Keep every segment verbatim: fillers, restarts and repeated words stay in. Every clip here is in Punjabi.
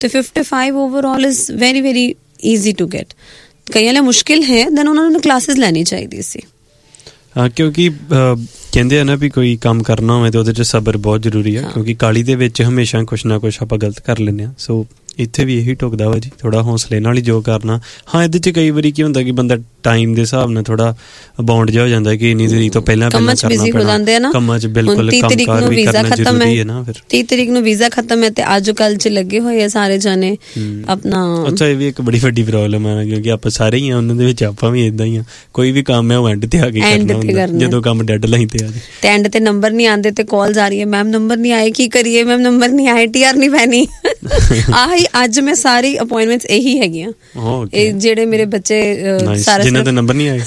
ਤੇ fifty five overall is very very easy to get. ਕਈਆਂ ਲਈ ਮੁਸ਼ਕਿਲ ਹੈ, ਦੈਨ ਉਹਨਾਂ ਨੂੰ ਕਲਾਸਿਸ ਲੈਣੀ ਚਾਹੀਦੀ ਸੀ। ਹਾਂ, ਕਿਉਂਕਿ ਕਹਿੰਦੇ ਆ ਨਾ ਵੀ ਕੋਈ ਕੰਮ ਕਰਨਾ ਹੋਵੇ ਤਾਂ ਉਹਦੇ 'ਚ ਸਬਰ ਬਹੁਤ ਜ਼ਰੂਰੀ ਆ, ਕਿਉਂਕਿ ਕਾਹਲੀ ਦੇ ਵਿੱਚ ਹਮੇਸ਼ਾ ਕੁਛ ਨਾ ਕੁਛ ਆਪਾਂ ਗਲਤ ਕਰ ਲੈਂਦੇ ਹਾਂ। ਸੋ ਇੱਥੇ ਵੀ ਇਹੀ ਟੁਕਦਾ ਵਾ ਜੀ, ਥੋੜ੍ਹਾ ਹੌਸਲੇ ਨਾਲ ਹੀ ਜੋ ਕਰਨਾ। ਹਾਂ, ਇਹਦੇ 'ਚ ਕਈ ਵਾਰੀ ਕੀ ਹੁੰਦਾ ਕਿ ਬੰਦਾ ਟਾਈਮ ਦੇ ਹਿਸਾਬ ਨਾਲ ਥੋੜ੍ਹਾ ਬਾਉਂਡ ਜਿਹਾ ਹੋ ਜਾਂਦਾ ਕਿ ਇੰਨੀ ਤਰੀਕ ਤੋਂ ਪਹਿਲਾਂ ਪਹਿਲਾਂ ਕਰਨਾ ਪੈਣਾ ਕੰਮਾਂ 'ਚ। ਬਿਲਕੁਲ, ਕੰਮਕਾਰ ਵੀ ਕਰਨਾ ਜ਼ਰੂਰੀ ਹੈ ਨਾ। ਫਿਰ ਤੀਹ ਤਰੀਕ ਨੂੰ ਵੀਜ਼ਾ ਖਤਮ ਹੈ ਤੇ ਅੱਜ ਕੱਲ੍ਹ 'ਚ ਲੱਗੇ ਹੋਏ ਆ ਸਾਰੇ ਜਾਣੇ ਆਪਣਾ। ਅੱਛਾ, ਇਹ ਵੀ ਇੱਕ ਬੜੀ ਵੱਡੀ ਪ੍ਰੋਬਲਮ ਹੈ, ਕਿਉਂਕਿ ਆਪਾਂ ਸਾਰੇ ਹੀ ਆ ਉਹਨਾਂ ਦੇ ਵਿੱਚ, ਆਪਾਂ ਵੀ ਏਦਾਂ ਹੀ ਆ। ਕੋਈ ਵੀ ਕੰਮ ਹੈ ਉਹ ਐਂਡ ਤੇ ਆ ਕੇ ਕਰਨਾ ਹੁੰਦਾ, ਜਦੋਂ ਕੰਮ ਡੈਡ ਲਾਈਨ ਤੇ ਆ ਜਾਏ ਤੇ ਐਂਡ ਤੇ ਨੰਬਰ ਨਹੀਂ ਆਉਂਦੇ ਤੇ ਕਾਲਸ ਆ ਰਹੀ ਹੈ, ਮੈਮ ਨੰਬਰ ਨਹੀਂ ਆਏ, ਕੀ ਕਰੀਏ ਮੈਮ, ਨੰਬਰ ਨਹੀਂ ਆਏ, ਟੀ ਆਰ ਨਹੀਂ ਪੈਣੀ। ਆਹੀ ਅੱਜ ਮੈਂ ਸਾਰੀ ਅਪੁਆਇੰਟਮੈਂਟਸ ਇਹੀ ਹੈਗੀਆਂ, ਇਹ ਜਿਹੜੇ ਮੇਰੇ ਬੱਚੇ ਸਾਰੇ ਜਿਹਨਾਂ ਦੇ ਨੰਬਰ ਨਹੀਂ ਆਏ,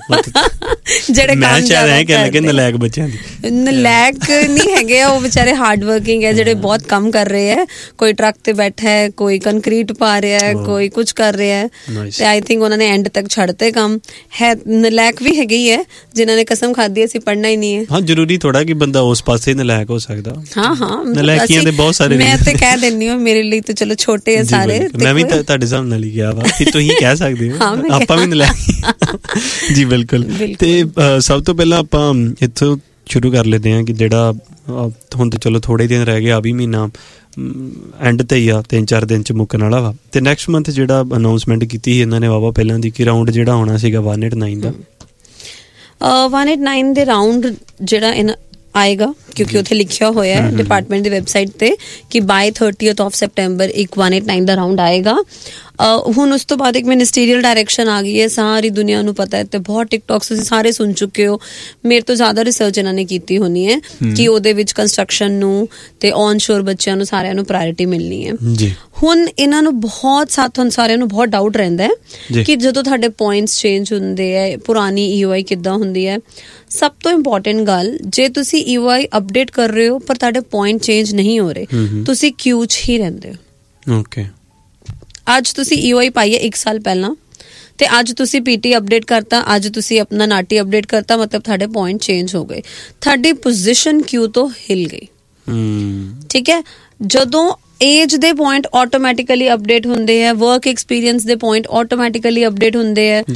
ਜਿਹੜੇ ਮੈਂ ਸ਼ਾਇਦ ਐਂ ਕਹਿਣ ਲੱਗੇ ਨਲਾਇਕ ਬੱਚਿਆਂ ਦੀ। ਨਲਾਇਕ ਨਹੀਂ ਹੈਗੇ ਆ ਉਹ, ਵਿਚਾਰੇ ਹਾਰਡ ਵਰਕਿੰਗ ਹੈ, ਜਿਹੜੇ ਬਹੁਤ ਕੰਮ ਕਰ ਰਹੇ ਹੈ। ਕੋਈ ਟਰੱਕ ਤੇ ਬੈਠਾ ਹੈ, ਕੋਈ ਕੰਕਰੀਟ ਪਾ ਰਿਹਾ ਹੈ, ਕੋਈ ਕੁਛ ਕਰ ਰਿਹਾ ਹੈ, ਤੇ ਆਈ ਥਿੰਕ ਉਹਨਾਂ ਨੇ ਐਂਡ ਤੱਕ ਛੱਡਤੇ ਕੰਮ। ਹੈ ਨਲਾਇਕ ਵੀ ਹੈਗੇ ਹੀ ਹੈ ਜਿਨ੍ਹਾਂ ਨੇ ਕਸਮ ਖਾਧੀ ਅਸੀਂ ਪੜ੍ਹਨਾ ਹੀ ਨਹੀਂ ਹੈ। ਹਾਂ, ਜ਼ਰੂਰੀ ਥੋੜਾ ਕਿ ਬੰਦਾ ਉਸ ਪਾਸੇ ਨਲਾਇਕ ਹੋ ਸਕਦਾ। ਹਾਂ ਹਾਂ, ਨਲਾਇਕੀਆਂ ਦੇ ਬਹੁਤ ਸਾਰੇ। ਮੈਂ ਤੇ ਕਹਿ ਦਿੰਦੀ ਹਾਂ, ਮੇਰੇ ਲਈ ਤਾਂ ਚਲੋ ਛੋਟੇ ਆ ਸਾਰੇ। ਮੈਂ ਵੀ ਤੁਹਾਡੇ ਹਿਸਾਬ ਨਾਲ ਹੀ ਕਿਹਾ ਵਾ ਕਿ ਤੁਸੀਂ ਕਹਿ ਸਕਦੇ ਹੋ, ਆਪਾਂ ਵੀ ਨਲਾਇਕ ਜੀ। ਬਿਲਕੁਲ। ਤੇ ਸਭ ਤੋਂ ਪਹਿਲਾਂ ਆਪਾਂ ਇੱਥੋਂ ਸ਼ੁਰੂ ਕਰ ਲੈਂਦੇ ਹਾਂ ਕਿ ਜਿਹੜਾ ਹੁਣ ਤਾਂ ਚਲੋ ਥੋੜ੍ਹੇ ਦਿਨ ਰਹਿ ਗਏ, ਆ ਵੀ ਮਹੀਨਾ ਐਂਡ ਤੇ ਹੀ ਆ, ਤਿੰਨ ਚਾਰ ਦਿਨ 'ਚ ਮੁੱਕਣ ਵਾਲਾ ਵਾ। ਤੇ ਨੈਕਸਟ ਮੰਥ ਜਿਹੜਾ ਅਨਾਊਂਸਮੈਂਟ ਕੀਤੀ ਸੀ ਇਹਨਾਂ ਨੇ ਵਾਹਵਾ ਪਹਿਲਾਂ ਦੀ ਕਿ ਰਾਊਂਡ ਜਿਹੜਾ ਹੋਣਾ ਸੀਗਾ ਵਨ ਏਟ ਨਾਈਨ ਦਾ, ਵਨ ਏਟ ਨਾਈਨ ਦੇ ਰਾਊਂਡ ਜਿਹੜਾ ਇਹਨਾਂ ਆਏਗਾ, ਕਿਉਂਕਿ ਉੱਥੇ ਲਿਖਿਆ ਹੋਇਆ ਹੈ ਡਿਪਾਰਟਮੈਂਟ ਦੀ ਵੈਬਸਾਈਟ ਤੇ ਕਿ ਬਾਈ ਥਰਟੀਥ ਆਫ ਸੈਪਟੈਂਬਰ ਇੱਕ ਵਨ ਏਟ ਨਾਈਨ ਦਾ ਰਾਊਂਡ ਆਏਗਾ। ਹੁਣ ਉਸ ਤੋਂ ਬਾਅਦ ਇੱਕ ਮਿਨਿਸਟੀਰੀਅਲ ਡਾਇਰੈਕਸ਼ਨ ਆ ਗਈ ਹੈ, ਸਾਰੀ ਦੁਨੀਆ ਨੂੰ ਪਤਾ ਹੈ, ਤੇ ਬਹੁਤ ਟਿਕਟੋਕਸ ਤੁਸੀਂ ਸਾਰੇ ਸੁਣ ਚੁੱਕੇ ਹੋ। ਮੇਰੇ ਤੋਂ ਜ਼ਿਆਦਾ ਰਿਸਰਚ ਇਹਨਾਂ ਨੇ ਕੀਤੀ ਹੋਣੀ ਹੈ ਕਿ ਉਹਦੇ ਵਿੱਚ ਕੰਸਟਰਕਸ਼ਨ ਨੂੰ ਤੇ ਔਨ ਸ਼ੋਰ ਬੱਚਿਆਂ ਨੂੰ ਸਾਰਿਆਂ ਨੂੰ ਪ੍ਰਾਇੋਰਟੀ ਮਿਲਣੀ ਹੈ। ਹੁਣ ਇਹਨਾਂ ਨੂੰ ਬਹੁਤ ਸਾਥੋਂ ਸਾਰਿਆਂ ਨੂੰ ਬਹੁਤ ਡਾਊਟ ਰਹਿੰਦਾ ਹੈ ਕਿ ਜਦੋਂ ਤੁਹਾਡੇ ਪੁਆਇੰਟਸ ਚੇਂਜ ਹੁੰਦੇ ਹੈ, ਪੁਰਾਣੀ ਈ ਓ ਆਈ ਕਿੱਦਾਂ ਹੁੰਦੀ ਹੈ। ਸਭ ਤੋਂ ਇੰਪੋਰਟੈਂਟ ਗੱਲ, ਜੇ ਤੁਸੀਂ ਈ ਓ ਆਈ ਅਪਡੇਟ ਕਰ ਰਹੇ ਹੋ ਪਰ ਤੁਹਾਡੇ ਪੁਆਇੰਟ ਚੇਂਜ ਨਹੀਂ ਹੋ ਰਹੇ, ਤੁਸੀਂ ਕਿਊ 'ਚ ਹੀ ਰਹਿੰਦੇ ਹੋ। ਓਕੇ, ਅੱਜ ਤੁਸੀਂ ਈ ਓ ਆਈ ਪਾਈ ਹੈ ਇੱਕ ਸਾਲ ਪਹਿਲਾਂ, ਤੇ ਅੱਜ ਤੁਸੀਂ ਪੀ ਟੀ ਅਪਡੇਟ ਕਰਤਾ, ਅੱਜ ਤੁਸੀਂ ਆਪਣਾ ਨਾਟੀ ਅਪਡੇਟ ਕਰਤਾ, ਮਤਲਬ ਤੁਹਾਡੇ ਪੁਆਇੰਟ ਚੇਂਜ ਹੋ ਗਏ, ਤੁਹਾਡੀ ਪੋਜੀਸ਼ਨ ਕਿਊ ਤੋਂ ਹਿਲ ਗਈ। ਠੀਕ ਹੈ, ਜਦੋਂ ਏਜ ਦੇ ਪੁਆਇੰਟ ਆਟੋਮੈਟਿਕਲੀ ਅਪਡੇਟ ਹੁੰਦੇ ਹੈ, ਵਰਕ ਐਕਸਪੀਰੀਅੰਸ ਦੇ ਪੁਆਇੰਟ ਆਟੋਮੈਟਿਕਲੀ ਅਪਡੇਟ ਹੁੰਦੇ ਹੈ।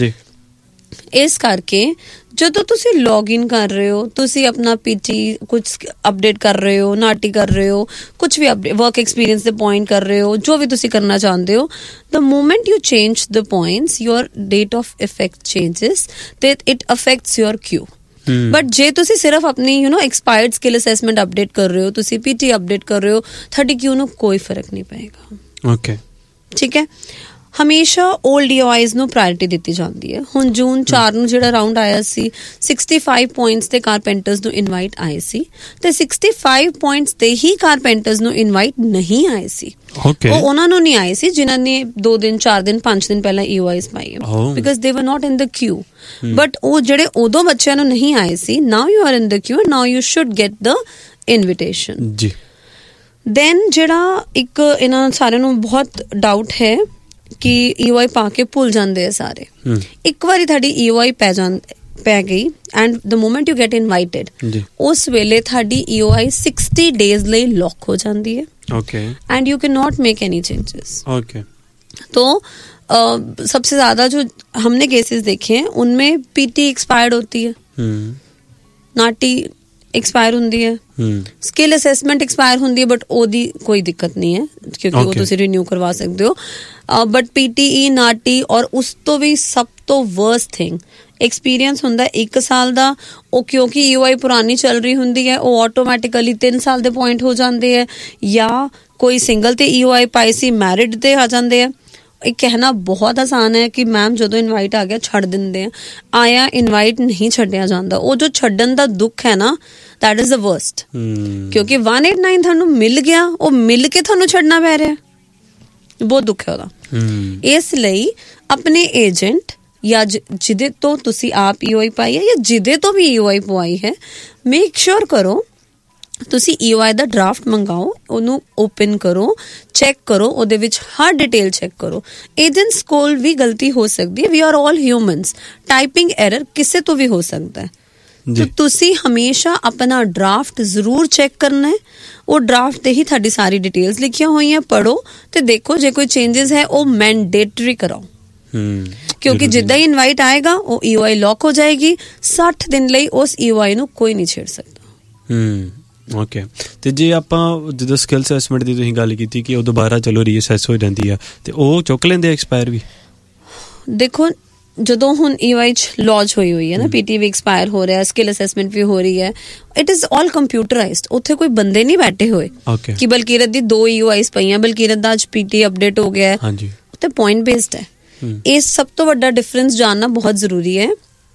ਇਸ ਕਰਕੇ ਜਦੋਂ ਤੁਸੀਂ ਲੌਗ ਇਨ ਕਰ ਰਹੇ ਹੋ, ਤੁਸੀਂ ਆਪਣਾ ਪੀ ਟੀ ਕੁਛ ਅਪਡੇਟ ਕਰ ਰਹੇ ਹੋ, ਨਾਟੀ ਕਰ ਰਹੇ ਹੋ, ਕੁਛ ਵੀ ਅਪਡੇਟ, ਵਰਕ ਐਕਸਪੀਰੀਅੰਸ ਦੇ ਪੁਆਇੰਟ ਕਰ ਰਹੇ ਹੋ, ਜੋ ਵੀ ਤੁਸੀਂ ਕਰਨਾ ਚਾਹੁੰਦੇ ਹੋ, the moment you change the points, your date of effect changes, ਤੇ it affects your Q. But ਜੇ ਤੁਸੀਂ ਸਿਰਫ ਆਪਣੀ you know expired skill assessment update ਕਰ ਰਹੇ ਹੋ, ਤੁਸੀਂ ਪੀ ਟੀ ਅਪਡੇਟ ਕਰ ਰਹੇ ਹੋ, ਤੁਹਾਡੀ ਕਿਊ ਨੂੰ ਕੋਈ ਫਰਕ ਨਹੀਂ ਪਏਗਾ। ਓਕੇ, ਠੀਕ ਹੈ। ਹਮੇਸ਼ਾ ਓਲਡ ਈ ਓ ਆਈਜ਼ ਨੂੰ ਪ੍ਰਾਇੋਰਟੀ ਦਿੱਤੀ ਜਾਂਦੀ ਹੈ। ਹੁਣ ਜੂਨ ਚਾਰ ਨੂੰ ਜਿਹੜਾ ਰਾਊਂਡ ਆਇਆ ਸੀ, ਸਿਕਸਟੀ ਫਾਈਵ ਪੁਆਇੰਟਸ ਤੇ ਕਾਰਪੈਂਟਰਸ ਨੂੰ ਇਨਵਾਈਟ ਆਏ ਸੀ, ਤੇ ਸਿਕਸਟੀ ਫਾਈਵ ਪੁਆਇੰਟਸ ਤੇ ਹੀ ਕਾਰਪੈਂਟਰਸ ਨੂੰ ਇਨਵਾਈਟ ਨਹੀਂ ਆਏ ਸੀ। ਉਹ ਉਹਨਾਂ ਨੂੰ ਨਹੀਂ ਆਏ ਸੀ ਜਿਨ੍ਹਾਂ ਨੇ ਦੋ ਦਿਨ ਚਾਰ ਦਿਨ ਪੰਜ ਦਿਨ ਪਹਿਲਾਂ ਈ ਓ ਆਈਜ਼ ਪਾਈ ਹੈ, ਬਿਕਾਜ਼ ਦੇ ਵਰ ਨਾਟ ਇਨ ਦ ਕਿਊ। ਬਟ ਉਹ ਜਿਹੜੇ ਉਦੋਂ ਬੱਚਿਆਂ ਨੂੰ ਨਹੀਂ ਆਏ ਸੀ, now you are in the Q, now you should get the invitation. ਜੀ, ਦੈਨ ਜਿਹੜਾ ਇੱਕ ਇਹਨਾਂ ਸਾਰਿਆਂ ਨੂੰ ਬਹੁਤ ਡਾਊਟ ਹੈ ਕਿ ਈ ਓ ਆਈ ਪਾ ਕੇ ਭੁੱਲ ਜਾਂਦੇ ਆ ਸਾਰੇ। ਇੱਕ ਵਾਰੀ ਤੁਹਾਡੀ ਈ ਓ ਆਈ ਪੈ ਜਾਂ ਪੈ ਗਈ and the moment you get invited, ਉਸ ਵੇਲੇ ਤੁਹਾਡੀ ਈ ਓ ਆਈ ਸਿਕਸਟੀ ਡੇਜ਼ ਲਈ ਲੌਕ ਹੋ ਜਾਂਦੀ ਹੈ। Okay, and you can not make any changes. Okay, तो uh, सबसे ज्यादा जो हमने केसेस देखे हैं उनमें पीटी एक्सपायर्ड होती है, नाटी एक्सपायर ਹੁੰਦੀ ਹੈ, ਸਕਿੱਲ ਅਸੈਸਮੈਂਟ ਐਕਸਪਾਇਰ ਹੁੰਦੀ ਹੈ, ਬਟ ਉਹਦੀ ਕੋਈ ਦਿੱਕਤ ਨਹੀਂ ਹੈ ਕਿਉਂਕਿ ਉਹ ਤੁਸੀਂ ਰੀਨਿਊ ਕਰਵਾ ਸਕਦੇ ਹੋ। But P T E, Nati, ਔਰ ਉਸ ਤੋਂ ਵੀ ਸਭ ਤੋਂ ਵਰਸਟ ਥਿੰਗ ਐਕਸਪੀਰੀਅੰਸ ਹੁੰਦਾ ਇੱਕ ਸਾਲ ਦਾ। ਉਹ ਕਿਉਂਕਿ ਈ ਓ ਆਈ ਪੁਰਾਣੀ ਚੱਲ ਰਹੀ ਹੁੰਦੀ ਹੈ, ਉਹ ਆਟੋਮੈਟਿਕਲੀ ਤਿੰਨ ਸਾਲ ਦੇ ਪੁਆਇੰਟ ਹੋ ਜਾਂਦੇ ਹੈ, ਜਾਂ ਕੋਈ ਸਿੰਗਲ ਤੇ ਈ ਓ ਆਈ ਪਾਈ ਸੀ ਮੈਰਿਡ ਤੇ ਆ ਜਾਂਦੇ ਆ। ਇਹ ਕਹਿਣਾ ਬਹੁਤ ਆਸਾਨ ਹੈ ਕਿ ਮੈਮ ਜਦੋਂ ਇਨਵਾਈਟ ਆ ਗਿਆ ਛੱਡ ਦਿੰਦੇ ਆ, ਆਇਆ ਇਨਵਾਈਟ ਨਹੀਂ ਛੱਡਿਆ ਜਾਂਦਾ। ਉਹ ਜੋ ਛੱਡਣ ਦਾ ਦੁੱਖ ਹੈ ਨਾ, ਦੈਟ ਇਜ਼ ਦ ਵਰਸਟ, ਕਿਉਂਕਿ ਵਨ ਏਟ ਨਾਈਨ ਤੁਹਾਨੂੰ ਮਿਲ ਗਿਆ, ਉਹ ਮਿਲ ਕੇ ਤੁਹਾਨੂੰ ਛੱਡਣਾ ਪੈ ਰਿਹਾ, ਬਹੁਤ ਦੁੱਖ ਹੈ ਉਹਦਾ। ਇਸ ਲਈ ਆਪਣੇ ਏਜੰਟ ਜਾਂ ਜਿਹਦੇ ਤੋਂ ਤੁਸੀਂ ਆਪ ਈ ਓ ਆਈ ਪਾਈ ਹੈ ਜਾਂ ਜਿਹਦੇ ਤੋਂ ਵੀ ਈ ਓ ਆਈ ਪਵਾਈ ਹੈ, ਮੇਕ ਸ਼ੋਰ ਕਰੋ ਤੁਸੀਂ ਈ ਓ ਆਈ ਦਾ ਡਰਾਫਟ ਮੰਗਾਓ, ਉਹਨੂੰ ਓਪਨ ਕਰੋ, ਚੈੱਕ ਕਰੋ, ਉਹਦੇ ਵਿੱਚ ਹਰ ਡਿਟੇਲ ਚੈੱਕ ਕਰੋ। ਏਜੰਟਸ ਕੋਲ ਵੀ ਗਲਤੀ ਹੋ ਸਕਦੀ ਹੈ, ਵੀ are all humans, typing error ਕਿਸੇ ਤੋਂ ਵੀ ਹੋ ਸਕਦਾ ਹੈ। ਤਾਂ ਤੁਸੀਂ ਹਮੇਸ਼ਾ ਆਪਣਾ ਡਰਾਫਟ ਜ਼ਰੂਰ ਚੈੱਕ ਕਰਨਾ ਹੈ। ਉਹ ਡਰਾਫਟ ਤੇ ਹੀ ਤੁਹਾਡੀ ਸਾਰੀ ਡਿਟੇਲਸ ਲਿਖੀਆਂ ਹੋਈਆਂ, ਪੜੋ ਤੇ ਦੇਖੋ ਜੇ ਕੋਈ ਚੇਂजेस ਹੈ ਉਹ ਮੈਂਡੇਟਰੀ ਕਰਾਓ। ਕਿਉਂਕਿ ਜਿੱਦਾਂ ਹੀ ਇਨਵਾਈਟ ਆਏਗਾ ਉਹ ਈ ਓ ਆਈ ਲੌਕ ਹੋ ਜਾਏਗੀ। ਸੱਠ ਦਿਨ ਲਈ ਉਸ ਈ ਓ ਆਈ ਨੂੰ ਕੋਈ ਨਹੀਂ ਛੇੜ ਸਕਦਾ। ਹੂੰ ਓਕੇ। ਤੇ ਜੇ ਆਪਾਂ ਜਦੋਂ ਸਕਿੱਲ ਅਸੈਸਮੈਂਟ ਦੀ ਤੁਸੀਂ ਗੱਲ ਕੀਤੀ ਕਿ ਉਹ ਦੁਬਾਰਾ ਚਲੋ ਰੀਅਸੈਸ ਹੋ ਜਾਂਦੀ ਆ, ਤੇ ਉਹ ਚੁੱਕ ਲੈਂਦੇ ਐਕਸਪਾਇਰ ਵੀ? ਦੇਖੋ ਜਦੋਂ ਹੁਣ ਈ ਓ ਆਈ ਚ ਲੌਂਚ ਹੋਈ ਹੋਈ ਹੈ ਨਾ, ਪੀ ਟੀ ਵੀ ਐਕਸਪਾਇਰ ਹੋ ਰਿਹਾ, ਸਕਿੱਲ ਅਸੈਸਮੈਂਟ ਵੀ ਹੋ ਰਹੀ ਹੈ, ਇਟ ਇਜ਼ ਆਲ ਕੰਪਿਊਟਰਾਈਜ਼ਡ। ਉੱਥੇ ਕੋਈ ਬੰਦੇ ਨਹੀਂ ਬੈਠੇ ਹੋਏ ਕਿ ਬਲਕੀਰਤ ਦੀ ਦੋ ਈ ਓ ਆਈਜ਼ ਪਈਆਂ, ਬਲਕੀਰਤ ਦਾ ਅੱਜ ਪੀ ਟੀ ਅਪਡੇਟ ਹੋ ਗਿਆ ਹੈ। ਹਾਂਜੀ, ਉੱਥੇ ਪੁਆਇੰਟ ਬੇਸਡ ਹੈ। ਇਹ ਸਭ ਤੋਂ ਵੱਡਾ ਡਿਫਰੈਂਸ ਜਾਣਨਾ ਬਹੁਤ ਜ਼ਰੂਰੀ ਹੈ।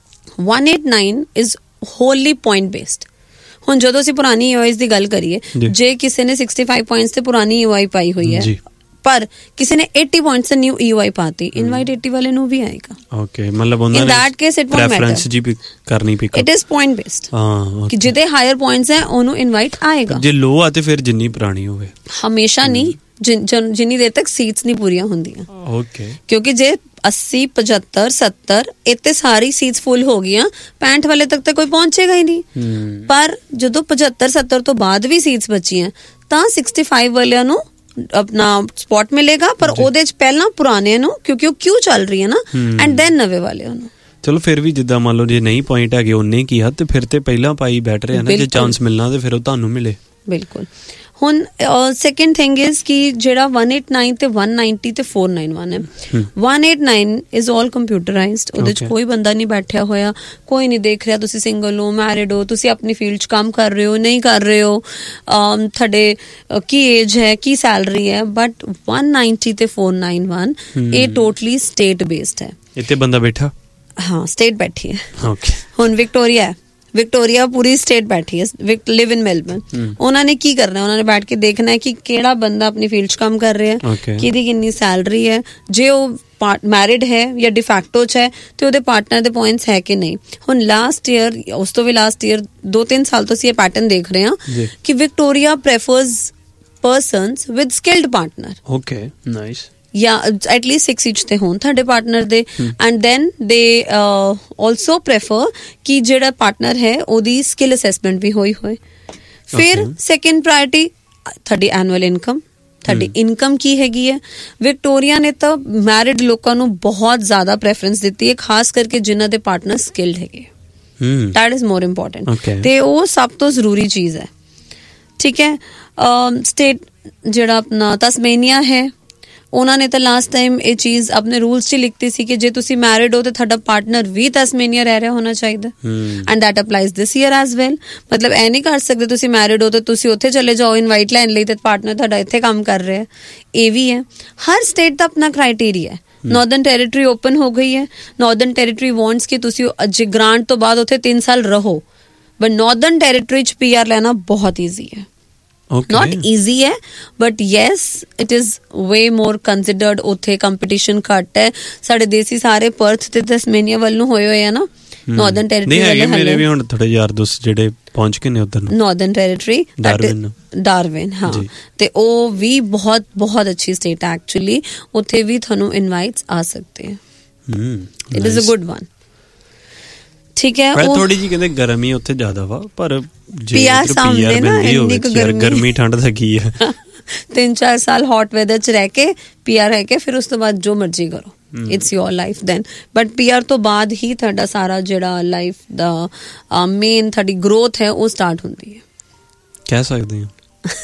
one eighty-nine is Holi point based. ਹੁਣ ਜਦੋਂ ਅਸੀਂ ਪੁਰਾਣੀ ਈ ਓ ਆਈਜ਼ ਦੀ ਗੱਲ ਕਰੀਏ, ਜੇ ਕਿਸੇ ਨੇ sixty-five ਪੁਆਇੰਟਸ ਤੇ ਪੁਰਾਣੀ ਈ ਓ ਆਈ ਪਾਈ ਹੋਈ ਹੈ ਪਰ ਕਿਸੇ ਨੇ eighty ਪੁਆਇੰਟਸ ਤੇ ਨਿਊ ਈ ਓ ਆਈ ਪਾਤੀ, ਇਨਵਾਈਟ eighty ਵਾਲੇ ਨੂੰ ਵੀ ਆਏਗਾ। ਓਕੇ, ਮਤਲਬ ਉਹਨਾਂ ਨੇ in that case it won't matter, reference ਜੀ ਵੀ ਕਰਨੀ pick it is point based. ਹਾਂ, ਕਿ ਜਿਹਦੇ ਹਾਇਰ ਪੁਆਇੰਟਸ ਹੈ ਉਹਨੂੰ ਇਨਵਾਈਟ ਆਏਗਾ। ਜੇ ਲੋ ਆ ਤੇ ਫਿਰ ਜਿੰਨੀ ਪੁਰਾਣੀ ਹੋਵੇ ਹਮੇਸ਼ਾ ਨਹੀਂ, ਜਿੰਨੀ ਦੇਰ ਤੱਕ ਸੀਟਸ ਨਹੀਂ ਪੂਰੀਆਂ ਹੁੰਦੀਆਂ। ਓਕੇ, ਕਿਉਂਕਿ ਜੇ अस्सी पचहत्तर सत्तर इतने सारी सीट्स फुल हो गई, पैंठ वाले तक तो कोई पहुंचेगा ही नहीं। पर जो पचहत्तर सत्तर तो बाद भी सीट्स बची हैं तो सिक्सटी फाइव वाले नू अपना स्पॉट मिलेगा, पर ओदे च पहला पुराने नू क्योंकि वो क्यों चल रही है ना, एंड देन नवे वाले नू। चलो फिर भी जिद्दां मान लो जे नहीं पॉइंट है उन्ने की है तो फिर ते पहला पाई बैटर है ना, जे चांस मिलना तो फिर तुहानू मिले। बिल्कुल। ਹੁਣ ਸੈਕਿੰਡ ਥਿੰਗ ਇਜ਼ ਕਿ ਜਿਹੜਾ one eighty-nine ਤੇ one ninety ਤੇ four ninety-one ਹੈ, one eighty-nine is all computerised. ਉਹਦੇ ਚ ਕੋਈ ਬੰਦਾ ਨਹੀਂ ਬੈਠਿਆ ਹੋਇਆ, ਕੋਈ ਨਹੀਂ ਦੇਖ ਰਿਹਾ ਤੁਸੀਂ ਸਿੰਗਲ ਹੋ, ਮੈਰਿਡ ਹੋ, ਤੁਸੀਂ ਆਪਣੀ ਫੀਲਡ ਚ ਕੰਮ ਕਰ ਰਹੇ ਹੋ, ਨਹੀਂ ਕਰ ਰਹੇ ਹੋ, ਤੁਹਾਡੇ ਕੀ ਏਜ ਹੈ, ਕੀ ਸੈਲਰੀ ਹੈ। ਬਟ one ninety ਤੇ four ninety-one ਇਹ ਟੋਟਲੀ ਸਟੇਟ ਬੇਸਡ ਹੈ। ਇੱਥੇ ਬੰਦਾ ਬੈਠਾ, ਹਾਂ ਸਟੇਟ ਬੈਠੀ ਹੈ। ਓਕੇ, ਹੁਣ ਵਿਕਟੋਰੀਆ ਹੈ, ਵਿਕਟੋਰੀਆ ਪੂਰੀ ਸਟੇਟ ਬੈਠੀ ਹੈ, ਲਿਵ ਇਨ ਮੈਲਬਰਨ। ਉਹਨਾਂ ਨੇ ਕੀ ਕਰਨਾ, ਉਹਨਾਂ ਨੇ ਬੈਠ ਕੇ ਦੇਖਣਾ ਹੈ ਕਿ ਕਿਹੜਾ ਬੰਦਾ ਆਪਣੀ ਫੀਲਡ 'ਚ ਕੰਮ ਕਰ ਰਿਹਾ ਹੈ, ਕਿਹਦੀ ਕਿੰਨੀ ਸੈਲਰੀ ਹੈ, ਜੇ ਉਹ ਮੈਰਿਡ ਹੈ ਜਾਂ ਡਿਫੈਕਟੋ 'ਚ ਹੈ ਤੇ ਉਹਦੇ ਪਾਰਟਨਰ ਦੇ ਪੁਆਇੰਟਸ ਹੈ ਕਿ ਨਹੀਂ। ਹੁਣ ਲਾਸਟ ਈਅਰ, ਉਸ ਤੋਂ ਵੀ ਲਾਸਟ ਈਅਰ, ਦੋ ਤਿੰਨ ਸਾਲ ਤੋਂ ਅਸੀਂ ਇਹ ਪੈਟਰਨ ਦੇਖ ਰਹੇ ਹਾਂ ਕਿ Victoria preference persons with skilled partner. Okay, nice. ਜਾਂ ਐਟਲੀਸਟ ਸਿਕਸ ਇੰਚ ਤੇ ਹੋਣ ਤੁਹਾਡੇ ਪਾਰਟਨਰ ਦੇ, ਐਂਡ ਦੈਨ ਦੇ ਆਲਸੋ ਪ੍ਰੈਫਰ ਕਿ ਜਿਹੜਾ ਪਾਰਟਨਰ ਹੈ ਉਹਦੀ ਸਕਿੱਲ ਅਸੈਸਮੈਂਟ ਵੀ ਹੋਈ ਹੋਏ। ਫਿਰ ਸੈਕਿੰਡ ਪ੍ਰਾਇਰਟੀ ਤੁਹਾਡੀ ਐਨੂਅਲ ਇਨਕਮ, ਤੁਹਾਡੀ ਇਨਕਮ ਕੀ ਹੈਗੀ ਹੈ। ਵਿਕਟੋਰੀਆ ਨੇ ਤਾਂ ਮੈਰਿਡ ਲੋਕਾਂ ਨੂੰ ਬਹੁਤ ਜ਼ਿਆਦਾ ਪ੍ਰੈਫਰੈਂਸ ਦਿੱਤੀ ਹੈ, ਖਾਸ ਕਰਕੇ ਜਿਨ੍ਹਾਂ ਦੇ ਪਾਰਟਨਰ ਸਕਿਲਡ ਹੈਗੇ। ਦੈਟ ਇਜ਼ ਮੋਰ ਇੰਪੋਰਟੈਂਟ ਤੇ ਉਹ ਸਭ ਤੋਂ ਜ਼ਰੂਰੀ ਚੀਜ਼ ਹੈ। ਠੀਕ ਹੈ, ਸਟੇਟ ਜਿਹੜਾ ਆਪਣਾ ਤਸਮੇਨੀਆ ਹੈ, ਉਹਨਾਂ ਨੇ ਤਾਂ ਲਾਸਟ ਟਾਈਮ ਇਹ ਚੀਜ਼ ਆਪਣੇ ਰੂਲਸ 'ਚ ਲਿਖਤੀ ਸੀ ਕਿ ਜੇ ਤੁਸੀਂ ਮੈਰਿਡ ਹੋ ਤਾਂ ਤੁਹਾਡਾ ਪਾਰਟਨਰ ਵੀ ਤਸਮੇਨੀਆ ਰਹਿ ਰਿਹਾ ਹੋਣਾ ਚਾਹੀਦਾ, and that applies this year as well. ਮਤਲਬ ਇਹ ਨਹੀਂ ਕਰ ਸਕਦੇ ਤੁਸੀਂ ਮੈਰਿਡ ਹੋ ਤਾਂ ਤੁਸੀਂ ਉੱਥੇ ਚਲੇ ਜਾਓ ਇਨਵਾਈਟ ਲੈਣ ਲਈ ਤੇ ਪਾਰਟਨਰ ਤੁਹਾਡਾ ਇੱਥੇ ਕੰਮ ਕਰ ਰਿਹਾ। ਇਹ ਵੀ ਹੈ, ਹਰ ਸਟੇਟ ਦਾ ਆਪਣਾ ਕ੍ਰਾਈਟੇਰੀਆ ਹੈ। ਨਾਰਦਰਨ ਟੈਰੀਟਰੀ ਓਪਨ ਹੋ ਗਈ ਹੈ, ਨਾਰਦਰਨ ਟੈਰੀਟਰੀ ਵਾਂਟਸ ਕਿ ਤੁਸੀਂ ਜੇ ਗ੍ਰਾਂਟ ਤੋਂ ਬਾਅਦ ਉੱਥੇ ਤਿੰਨ ਸਾਲ ਰਹੋ, ਬਟ ਨਾਰਦਰਨ ਟੈਰੀਟਰੀ 'ਚ ਪੀ ਆਰ ਲੈਣਾ ਬਹੁਤ ਈਜ਼ੀ ਹੈ। Okay. Not easy है, but yes, it is way more considered। ਉੱਥੇ ਕੰਪੀਟੀਸ਼ਨ ਘੱਟ ਹੈ। ਸਾਡੇ ਦੇਸੀ ਸਾਰੇ ਪਰਥ ਤੇ ਤਸਮੇਨੀਆ ਵੱਲ ਨੂੰ ਹੋਏ ਹੋਏ ਆ ਨਾ, ਨਾਰਦਰਨ ਟੈਰੀਟਰੀ ਵਾਲੇ ਮੇਰੇ ਵੀ ਹੁਣ ਥੋੜੇ ਯਾਰ ਦੋਸਤ ਜਿਹੜੇ ਪਹੁੰਚ ਕੇ ਨੇ ਉਧਰ ਨੂੰ, ਨਾਰਦਰਨ ਟੈਰੀਟਰੀ, ਡਾਰਵਿਨ ਡਾਰਵਿਨ ਹਾਂ, ਤੇ ਉਹ ਵੀ ਬਹੁਤ ਬਹੁਤ ਅੱਛੀ ਸਟੇਟ ਹੈ ਐਕਚੁਅਲੀ। ਉੱਥੇ ਵੀ ਤੁਹਾਨੂੰ ਇਨਵਾਈਟਸ ਆ ਸਕਦੇ ਹੈ। It is a good one. ਠੀਕ ਹੈ, ਉਹ ਥੋੜੀ ਜੀ ਕਹਿੰਦੇ ਗਰਮੀ ਉੱਥੇ ਜ਼ਿਆਦਾ ਵਾ, ਪਰ ਪੀਆਰ ਸਾਹਮਣੇ ਨਾ ਇੰਨੀ ਕੁ ਗਰਮੀ, ਗਰਮੀ ਠੰਡ ਦਾ ਕੀ ਹੈ। ਤਿੰਨ ਚਾਰ ਸਾਲ ਹੌਟ ਵੈਦਰ 'ਚ ਰਹਿ ਕੇ ਪੀਆਰ ਰਹਿ ਕੇ ਫਿਰ ਉਸ ਤੋਂ ਬਾਅਦ ਜੋ ਮਰਜ਼ੀ ਕਰੋ, it's your life then. But PR ਤੋਂ ਬਾਅਦ ਹੀ ਤੁਹਾਡਾ ਸਾਰਾ ਜਿਹੜਾ ਲਾਈਫ ਦਾ ਮੇਨ ਤੁਹਾਡੀ ਗਰੋਥ ਹੈ ਉਹ ਸਟਾਰਟ ਹੁੰਦੀ ਹੈ, ਕਹਿ ਸਕਦੇ ਹਾਂ।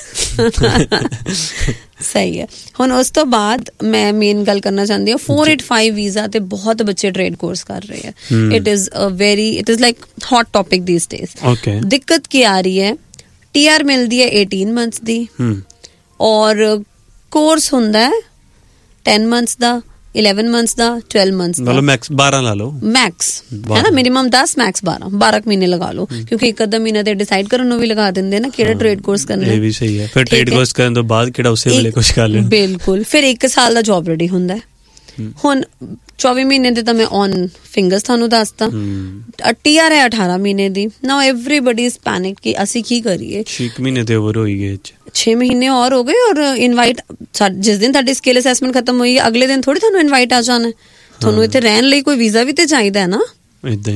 ਸਹੀ ਹੈ। ਹੁਣ ਉਸ ਤੋਂ ਬਾਅਦ ਮੈਂ ਮੇਨ ਗੱਲ ਕਰਨਾ ਚਾਹੁੰਦੀ ਹਾਂ, four eighty-five ਵੀਜ਼ਾ ਤੇ ਬਹੁਤ ਬੱਚੇ ਟ੍ਰੇਡ ਕੋਰਸ ਕਰ ਰਹੇ ਹੈ। It is a very it is like hot topic ਦੀਸ days. ਦਿੱਕਤ ਕੀ ਆ ਰਹੀ ਹੈ, ਟੀ ਆਰ ਮਿਲਦੀ ਹੈ eighteen ਮੰਥਸ ਦੀ, ਔਰ ਕੋਰਸ ਹੁੰਦਾ ਹੈ ten ਮੰਥਸ ਦਾ, eleven ਮੰਥਸ ਦਾ, twelve ਮੰਥਸ ਦਾ, ਮੈਕਸ ਬਾਰਾਂ ਲਾ ਲਓ, ਮੈਕਸ ਹੈ ਨਾ, ਮਿਨੀਮਮ ਦਸ, ਮੈਕਸ ਬਾਰਾਂ, ਬਾਰਾਂ ਮਹੀਨੇ ਲਗਾ ਲਓ, ਕਿਉਂਕਿ ਇੱਕ ਅੱਧਾ ਮਹੀਨਾ ਤੇ ਡਿਸਾਈਡ ਕਰਨ ਨੂੰ ਵੀ ਲਗਾ ਦਿੰਦੇ ਨਾ ਕਿਹੜਾ ਟ੍ਰੇਡ ਕੋਰਸ ਕਰਨਾ। ਇਹ ਵੀ ਸਹੀ ਹੈ, ਫਿਰ ਟ੍ਰੇਡ ਕੋਰਸ ਕਰਨ ਤੋਂ ਬਾਅਦ ਕਿਹੜਾ ਉਸੇ ਵੇਲੇ ਕੁਝ ਕਰ ਲੈਣਾ। ਬਿਲਕੁਲ, ਫਿਰ ਇੱਕ ਸਾਲ ਦਾ ਜੌਬ ਰੈਡੀ ਹੁੰਦਾ ਹੈ। ਹੁਣ ਚੌਵੀ ਮਹੀਨੇ ਦੇ ਤਾਂ ਮੈਂ ਔਨ ਫਿੰਗਰਸ ਤੁਹਾਨੂੰ ਦੱਸਦਾ, ਟੀ ਆਰ ਹੈ ਅਠਾਰਾਂ ਮਹੀਨੇ ਦੀ। ਨਾਓ ਐਵਰੀਬਡੀ ਇਜ਼ ਪੈਨਿਕ ਕਿ ਅਸੀਂ ਕੀ ਕਰੀਏ। ਛੇ ਮਹੀਨੇ ਤੇ ਓਵਰ ਹੋਈ ਗਏ, ਛੇ ਮਹੀਨੇ और हो गए, और इनवाइट जिस दिन ਤੁਹਾਡੀ ਸਕਿੱਲ ਅਸੈਸਮੈਂਟ ਖਤਮ ਹੋਈ ਅਗਲੇ ਦਿਨ ਥੋੜੀ ਤੁਹਾਨੂੰ ਇਨਵਾਈਟ ਆ ਜਾਣਾ। ਤੁਹਾਨੂੰ ਇੱਥੇ ਰਹਿਣ ਲਈ ਕੋਈ ਵੀਜ਼ਾ ਵੀ ਤੇ ਚਾਹੀਦਾ ਹੈ ਨਾ। ਇਦਾਂ ਹੀ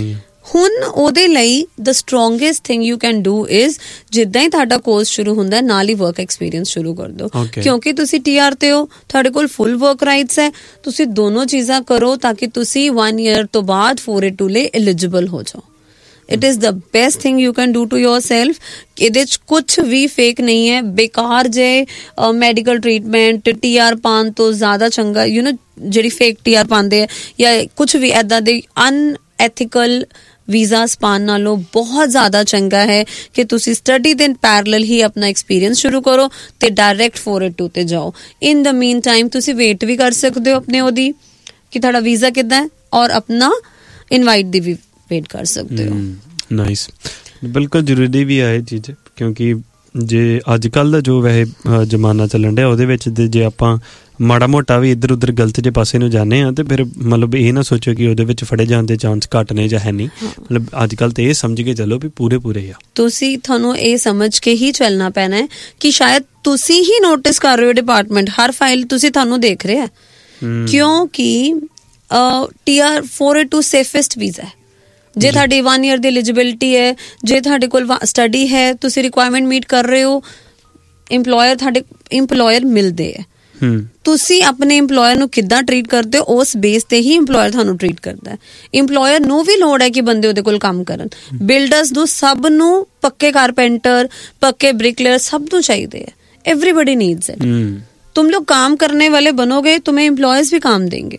ਹੁਣ ਉਹਦੇ ਲਈ ਦ strongest thing you can do is ਜਿੱਦਾਂ ਹੀ ਤੁਹਾਡਾ ਕੋਰਸ ਸ਼ੁਰੂ ਹੁੰਦਾ ਨਾਲ ਹੀ ਵਰਕ ਐਕਸਪੀਰੀਅੰਸ ਸ਼ੁਰੂ ਕਰ ਦਿਓ ਕਿਉਂਕਿ ਤੁਸੀਂ ਟੀ ਆਰ ਤੇ ਹੋ, ਤੁਹਾਡੇ ਕੋਲ ਫੁੱਲ ਵਰਕ ਰਾਈਟਸ ਹੈ, ਤੁਸੀਂ ਦੋਨੋਂ ਚੀਜ਼ਾਂ ਕਰੋ ਤਾਂ ਕਿ ਤੁਸੀਂ ਵਨ ਈਅਰ ਤੋਂ ਬਾਅਦ ਫੋਰ ਏ ਟੂ ਲਈ ਐਲੀਜੀਬਲ ਹੋ ਜਾਓ। It is the best thing you can do to your self. ਇਹਦੇ 'ਚ ਕੁਛ ਵੀ ਫੇਕ ਨਹੀਂ ਹੈ। ਬੇਕਾਰ ਜੇ ਮੈਡੀਕਲ ਟਰੀਟਮੈਂਟ ਟੀ ਆਰ ਪਾਉਣ ਤੋਂ ਜ਼ਿਆਦਾ ਚੰਗਾ ਯੂ ਨੋ ਜਿਹੜੀ ਫੇਕ ਟੀ ਆਰ ਪਾਉਂਦੇ ਆ ਜਾਂ ਕੁਛ ਵੀ ਇੱਦਾਂ ਦੇ ਅਨਐਥੀਕਲ ਵੀਜ਼ਾ ਪਾਉਣ ਨਾਲੋਂ ਬਹੁਤ ਜ਼ਿਆਦਾ ਚੰਗਾ ਹੈ ਕਿ ਤੁਸੀਂ ਸਟੱਡੀ ਦੇ ਪੈਰਲਲ ਹੀ ਆਪਣਾ ਐਕਸਪੀਰੀਅੰਸ ਸ਼ੁਰੂ ਕਰੋ ਤੇ ਡਾਇਰੈਕਟ ਫੋਰ ਏ ਟੂ ਤੇ ਜਾਓ। ਇਨ ਦ ਮੀਨ ਟਾਈਮ ਤੁਸੀਂ ਵੇਟ ਵੀ ਕਰ ਸਕਦੇ ਹੋ ਆਪਣੇ ਉਹਦੀ ਕਿ ਤੁਹਾਡਾ ਵੀਜ਼ਾ ਕਿੱਦਾਂ ਹੈ ਔਰ ਆਪਣਾ ਇਨਵਾਈਟ ਦੀ ਵੀ ਵੇਟ ਕਰ ਸਕਦੇ ਹੋ। ਨਾਈਸ, ਬਿਲਕੁਲ ਜ਼ਰੂਰੀ ਵੀ ਹੈ ਇਹ ਚੀਜ਼ ਕਿਉਂਕਿ ਜੇ ਅੱਜ ਕੱਲ੍ਹ ਦਾ ਜੋ ਵੈਸੇ ਜ਼ਮਾਨਾ ਚੱਲਣ ਡਿਆ ਉਹਦੇ ਵਿੱਚ ਜੇ ਆਪਾਂ ਮਾੜਾ ਮੋਟਾ ਵੀ ਇੱਧਰ ਉੱਧਰ ਗਲਤ ਜਿਹੇ ਪਾਸੇ ਨੂੰ ਜਾਂਦੇ ਹਾਂ ਤੇ ਫਿਰ ਮਤਲਬ ਇਹ ਨਾ ਸੋਚੋ ਕਿ ਉਹਦੇ ਵਿੱਚ ਫੜੇ ਜਾਣ ਦੇ ਚਾਂਸ ਘੱਟ ਨੇ ਜਾਂ ਹੈ ਨਹੀਂ। ਮਤਲਬ ਅੱਜ ਕੱਲ੍ਹ ਤੇ ਇਹ ਸਮਝ ਕੇ ਚੱਲੋ ਵੀ ਪੂਰੇ ਪੂਰੇ ਆ। ਤੁਸੀਂ ਤੁਹਾਨੂੰ ਇਹ ਸਮਝ ਕੇ ਹੀ ਚੱਲਣਾ ਪੈਣਾ ਹੈ ਕਿ ਸ਼ਾਇਦ ਤੁਸੀਂ ਹੀ ਨੋਟਿਸ ਕਰ ਰਹੇ ਹੋ ਡਿਪਾਰਟਮੈਂਟ ਹਰ ਫਾਈਲ ਤੁਸੀਂ ਤੁਹਾਨੂੰ ਦੇਖ ਰਿਹਾ ਕਿਉਂਕਿ T R four A to safest visa ਹੈ। ਜੇ ਤੁਹਾਡੀ ਵਨ ਈਅਰ ਦੀ ਐਲੀਜੀਬਿਲਿਟੀ ਹੈ, ਜੇ ਤੁਹਾਡੇ ਕੋਲ ਸਟੱਡੀ ਹੈ, ਤੁਸੀਂ ਰਿਕੁਆਇਰਮੈਂਟ ਮੀਟ ਕਰ ਰਹੇ ਹੋ, ਇੰਪਲੋਇਰ ਤੁਹਾਡੇ ਇੰਪਲੋਇਰ ਮਿਲਦੇ ਹੈ। ਤੁਸੀਂ ਆਪਣੇ ਇੰਪਲੋਇਰ ਨੂੰ ਕਿੱਦਾਂ ਟਰੀਟ ਕਰਦੇ ਹੋ ਉਸ ਬੇਸ ਤੇ ਹੀ ਇੰਪਲੋਇਰ ਤੁਹਾਨੂੰ ਟਰੀਟ ਕਰਦਾ ਹੈ। ਇੰਪਲੋਇਰ ਨੂੰ ਵੀ ਲੋੜ ਹੈ ਕਿ ਬੰਦੇ ਉਹਦੇ ਕੋਲ ਕੰਮ ਕਰਨ। ਬਿਲਡਰਸ ਨੂੰ ਸਭ ਨੂੰ ਪੱਕੇ ਕਾਰਪੈਂਟਰ, ਪੱਕੇ ब्रिकलेयर सब ਨੂੰ ਚਾਹੀਦੇ ਹੈ। Everybody needs it. तुम लोग काम करने वाले बनोगे, तुम्हें एम्प्लॉयज भी काम देंगे।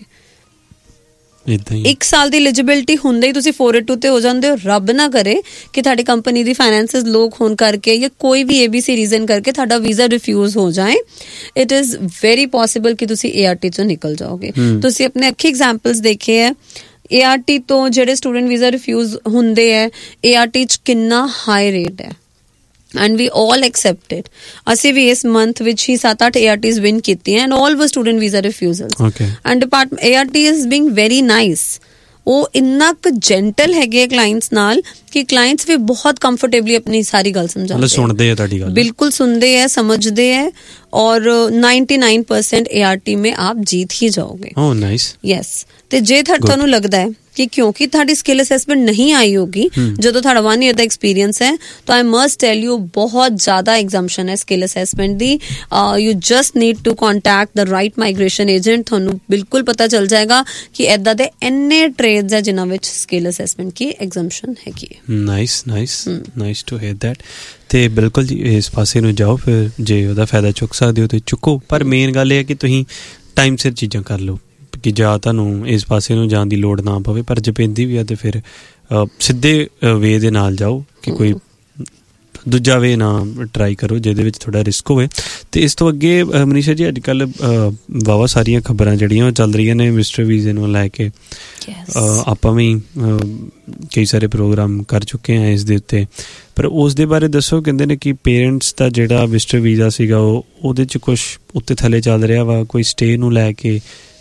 ਇੱਕ ਸਾਲ ਦੀ ਐਲੀਜੀਬਿਲਿਟੀ ਹੁੰਦੇ ਹੀ ਤੁਸੀਂ ਫੋਰ ਏ ਟੂ ਤੇ ਹੋ ਜਾਂਦੇ ਹੋ। ਰੱਬ ਨਾ ਕਰੇ ਕਿ ਤੁਹਾਡੀ ਕੰਪਨੀ ਦੀ ਫਾਈਨੈਂਸਿਸ ਲੋਕ ਹੋਣ ਕਰਕੇ ਜਾਂ ਕੋਈ ਵੀ ਏਬੀਸੀ ਰੀਜ਼ਨ ਕਰਕੇ ਤੁਹਾਡਾ ਵੀਜ਼ਾ ਰਿਫਿਊਜ਼ ਹੋ ਜਾਏ। ਇਟ ਇਜ਼ ਵੈਰੀ ਪੋਸੀਬਲ ਕਿ ਤੁਸੀਂ ਏ ਆਰ ਟੀ ਚੋਂ ਨਿਕਲ ਜਾਓਗੇ। ਤੁਸੀਂ ਆਪਣੇ ਅੱਖੀ ਐਗਜ਼ਾਮਪਲਸ ਦੇਖੇ ਹੈ ਏ ਆਰ ਟੀ ਤੋਂ ਜਿਹੜੇ ਸਟੂਡੈਂਟ ਵੀਜ਼ਾ ਰਿਫਿਊਜ਼ ਹੁੰਦੇ ਹੈ, ਏ ਆਰ ਟੀ 'ਚ ਕਿੰਨਾ ਹਾਈ ਰੇਟ ਹੈ and we all accepted। ਅਸੀਂ ਵੀ ਇਸ ਮੰਥ ਵਿੱਚ ਹੀ ਸੱਤ ਅੱਠ A R Ts win ਕੀਤੀਆਂ and all were student visa refusals। okay। and department A R T is being very nice। ਉਹ ਇੰਨਾ ਕੁ ਜੈਂਟਲ ਹੈਗੇ ਕਲਾਇੰਟਸ ਨਾਲ ਕਿ ਕਲਾਇੰਟਸ ਵੀ ਬਹੁਤ ਕੰਫਰਟੇਬਲੀ ਆਪਣੀ ਸਾਰੀ ਗੱਲ ਸਮਝਾਉਂਦੇ ਸੁਣਦੇ ਆ ਤੁਹਾਡੀ ਗੱਲ ਬਿਲਕੁਲ ਸੁਣਦੇ ਹੈ ਸਮਝਦੇ ਹੈ और ninety-nine percent A R T में आप जीत ही जाओगे। oh nice। yes। ਤੇ ਜੇ ਤੁਹਾਨੂੰ ਲੱਗਦਾ ਹੈ ਕਿ ਕਿਉਂਕਿ ਤੁਹਾਡੀ ਸਕਿੱਲ ਅਸੈਸਮੈਂਟ ਨਹੀਂ ਆਈ ਹੋਗੀ ਜਦੋਂ ਤੁਹਾਡਾ ਵਨ ਈਅਰ ਦਾ ਐਕਸਪੀਰੀਅੰਸ ਹੈ ਤਾਂ ਆਈ ਮਸਟ ਟੈਲ ਯੂ ਬਹੁਤ ਜ਼ਿਆਦਾ ਐਗਜ਼ੰਪਸ਼ਨ ਹੈ skill assessment the. You just need to contact the right migration agent. ਤੁਹਾਨੂੰ ਬਿਲਕੁਲ ਪਤਾ ਚੱਲ ਜਾਏਗਾ ਕਿ ਏਦਾਂ ਦੇ ਇੰਨੇ ਟ੍ਰੇਡਸ ਹੈ ਜਿਨ੍ਹਾਂ ਵਿੱਚ ਸਕਿੱਲ ਅਸੈਸਮੈਂਟ ਕੀ ਐਗਜ਼ੰਪਸ਼ਨ ਹੈਗੀ ਹੈ। Nice nice nice to here that. ਤੇ ਬਿਲਕੁਲ ਜੀ ਇਸ ਪਾਸੇ ਨੂੰ ਜਾਓ, ਫਿਰ ਜੇ ਉਹਦਾ ਫਾਇਦਾ ਚੁੱਕ ਸਕਦੇ ਹੋ ਤੇ ਚੁੱਕੋ। ਪਰ ਮੇਨ ਗੱਲ ਇਹ ਹੈ ਕਿ ਤੁਸੀਂ ਟਾਈਮ ਸਿਰ ਚੀਜ਼ਾਂ ਕਰ ਲਓ ਕਿ ਜਾਂ ਤੁਹਾਨੂੰ ਇਸ ਪਾਸੇ ਨੂੰ ਜਾਣ ਦੀ ਲੋੜ ਨਾ ਪਵੇ। ਪਰ ਜੇ ਪੈਂਦੀ ਵੀ ਆ ਤੇ ਫਿਰ ਸਿੱਧੇ ਵੇ ਦੇ ਨਾਲ ਜਾਓ ਕਿ ਕੋਈ ਦੂਜਾ ਵੇ ਨਾ ਟਰਾਈ ਕਰੋ ਜਿਹਦੇ ਵਿੱਚ ਥੋੜਾ ਰਿਸਕ ਹੋਵੇ। ਤੇ ਇਸ ਤੋਂ ਅੱਗੇ ਮਨੀਸ਼ਾ ਜੀ ਅੱਜ ਕੱਲ੍ਹ ਵਾਹਵਾ ਸਾਰੀਆਂ ਖਬਰਾਂ ਜਿਹੜੀਆਂ ਉਹ ਚੱਲ ਰਹੀਆਂ ਨੇ ਮਿਸਟਰ ਵੀਜ਼ੇ ਨੂੰ ਲੈ ਕੇ। ਆਪਾਂ ਵੀ ਕਈ ਸਾਰੇ ਪ੍ਰੋਗਰਾਮ ਕਰ ਚੁੱਕੇ ਹਾਂ ਇਸ ਦੇ ਉੱਤੇ, ਪਰ ਉਸ ਦੇ ਬਾਰੇ ਦੱਸੋ। ਕਹਿੰਦੇ ਨੇ ਕਿ ਪੇਰੈਂਟਸ ਦਾ ਜਿਹੜਾ ਮਿਸਟਰ ਵੀਜ਼ਾ ਸੀਗਾ ਉਹ ਉਹਦੇ 'ਚ ਕੁਛ ਉੱਤੇ ਥੱਲੇ ਚੱਲ ਰਿਹਾ ਵਾ, ਕੋਈ ਸਟੇ ਨੂੰ ਲੈ ਕੇ,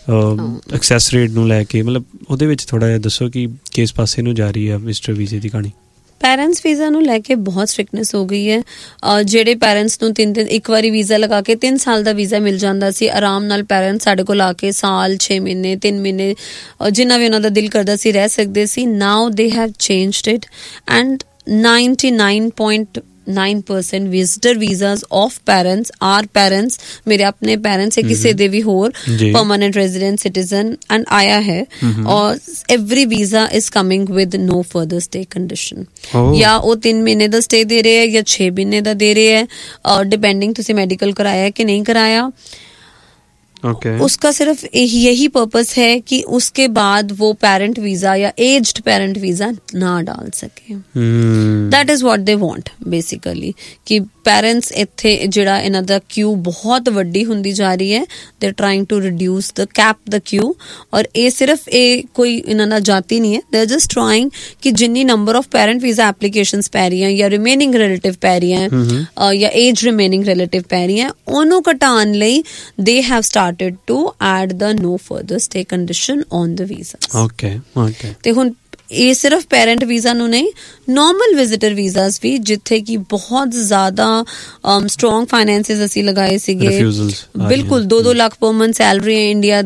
ਐਕਸੈਸ ਰੇਟ ਨੂੰ ਲੈ ਕੇ। ਮਤਲਬ ਉਹਦੇ ਵਿੱਚ ਥੋੜਾ ਜਿਹਾ ਦੱਸੋ ਕਿ ਕਿਸ ਪਾਸੇ ਨੂੰ ਜਾ ਰਹੀ ਆ ਮਿਸਟਰ ਵੀਜ਼ੇ ਦੀ ਕਹਾਣੀ। ਪੈਰੈਂਟਸ ਵੀਜ਼ਾ ਨੂੰ ਲੈ ਕੇ ਬਹੁਤ ਸਟ੍ਰਿਕਟਨੈਸ ਹੋ ਗਈ ਹੈ। ਜਿਹੜੇ ਪੈਰੈਂਟਸ ਨੂੰ ਤਿੰਨ ਤਿੰਨ ਇੱਕ ਵਾਰੀ ਵੀਜ਼ਾ ਲਗਾ ਕੇ ਤਿੰਨ ਸਾਲ ਦਾ ਵੀਜ਼ਾ ਮਿਲ ਜਾਂਦਾ ਸੀ ਆਰਾਮ ਨਾਲ, ਪੈਰੈਂਟਸ ਸਾਡੇ ਕੋਲ ਆ ਕੇ ਸਾਲ ਛੇ ਮਹੀਨੇ ਤਿੰਨ ਮਹੀਨੇ ਜਿੰਨਾ ਵੀ ਉਹਨਾਂ ਦਾ ਦਿਲ ਕਰਦਾ ਸੀ ਰਹਿ ਸਕਦੇ ਸੀ। ਨਾਓ they have changed it and ninety-nine point nine percent visitor visas of parents are parents ਮੇਰੇ ਆਪਣੇ parents ਹੈ ਕਿਸੇ ਦੇ ਵੀ ਹੋਰ permanent resident citizen and ਆਇਆ ਹੈ ਔਰ every visa is coming with no further stay condition। ਜਾਂ ਉਹ ਤਿੰਨ ਮਹੀਨੇ ਦਾ stay ਦੇ ਰਹੇ ਹੈ ਜਾਂ ਛੇ ਮਹੀਨੇ ਦਾ ਦੇ ਰਹੇ है, डिपेंडिंग ਤੁਸੀਂ मेडिकल कराया है कि नहीं कराया। Okay. उसका सिर्फ यही पर्पस है कि उसके बाद वो पेरेंट वीजा या एज्ड पेरेंट वीजा ना डाल सके। That is what they want basically कि पेरेंट्स इत्थे जिहड़ा इन्हां दा क्यू बहुत वड्डी हुंदी जा रही है। They trying to reduce the cap the Q और ये सिर्फ ये कोई इन्हां दा जाती नहीं है। दे आर जस्ट ट्राइंग कि जिन्नी number of parent visa applications पै रही हैं या रिमेनिंग रिलेटिव पै रही हैं या एज रिमेनिंग रिलेटिव पै रही हैं उन्हों घटाउण लई they have start to add the no further stay condition on the visas। okay okay ਤੇ ਹੁਣ ਇਹ ਸਿਰਫ ਪੈਰੈਂਟ ਵੀਜ਼ਾ ਨੂੰ ਨਹੀਂ, ਨੋਰਮਲ ਵਿਜ਼ਿਟਰ ਵੀਜ਼ਾਸ ਵੀ ਜਿੱਥੇ ਕਿ ਬਹੁਤ ਜ਼ਿਆਦਾ ਸਟਰੋਂਗ ਫਾਈਨੈਂਸਿਸ ਅਸੀਂ ਲਗਾਏ ਸੀਗੇ, ਬਿਲਕੁਲ ਦੋ ਦੋ ਲੱਖ ਪਰ ਮੰਥ ਸੈਲਰੀ ਹੈ ਇੰਡੀਆ ਦੀ,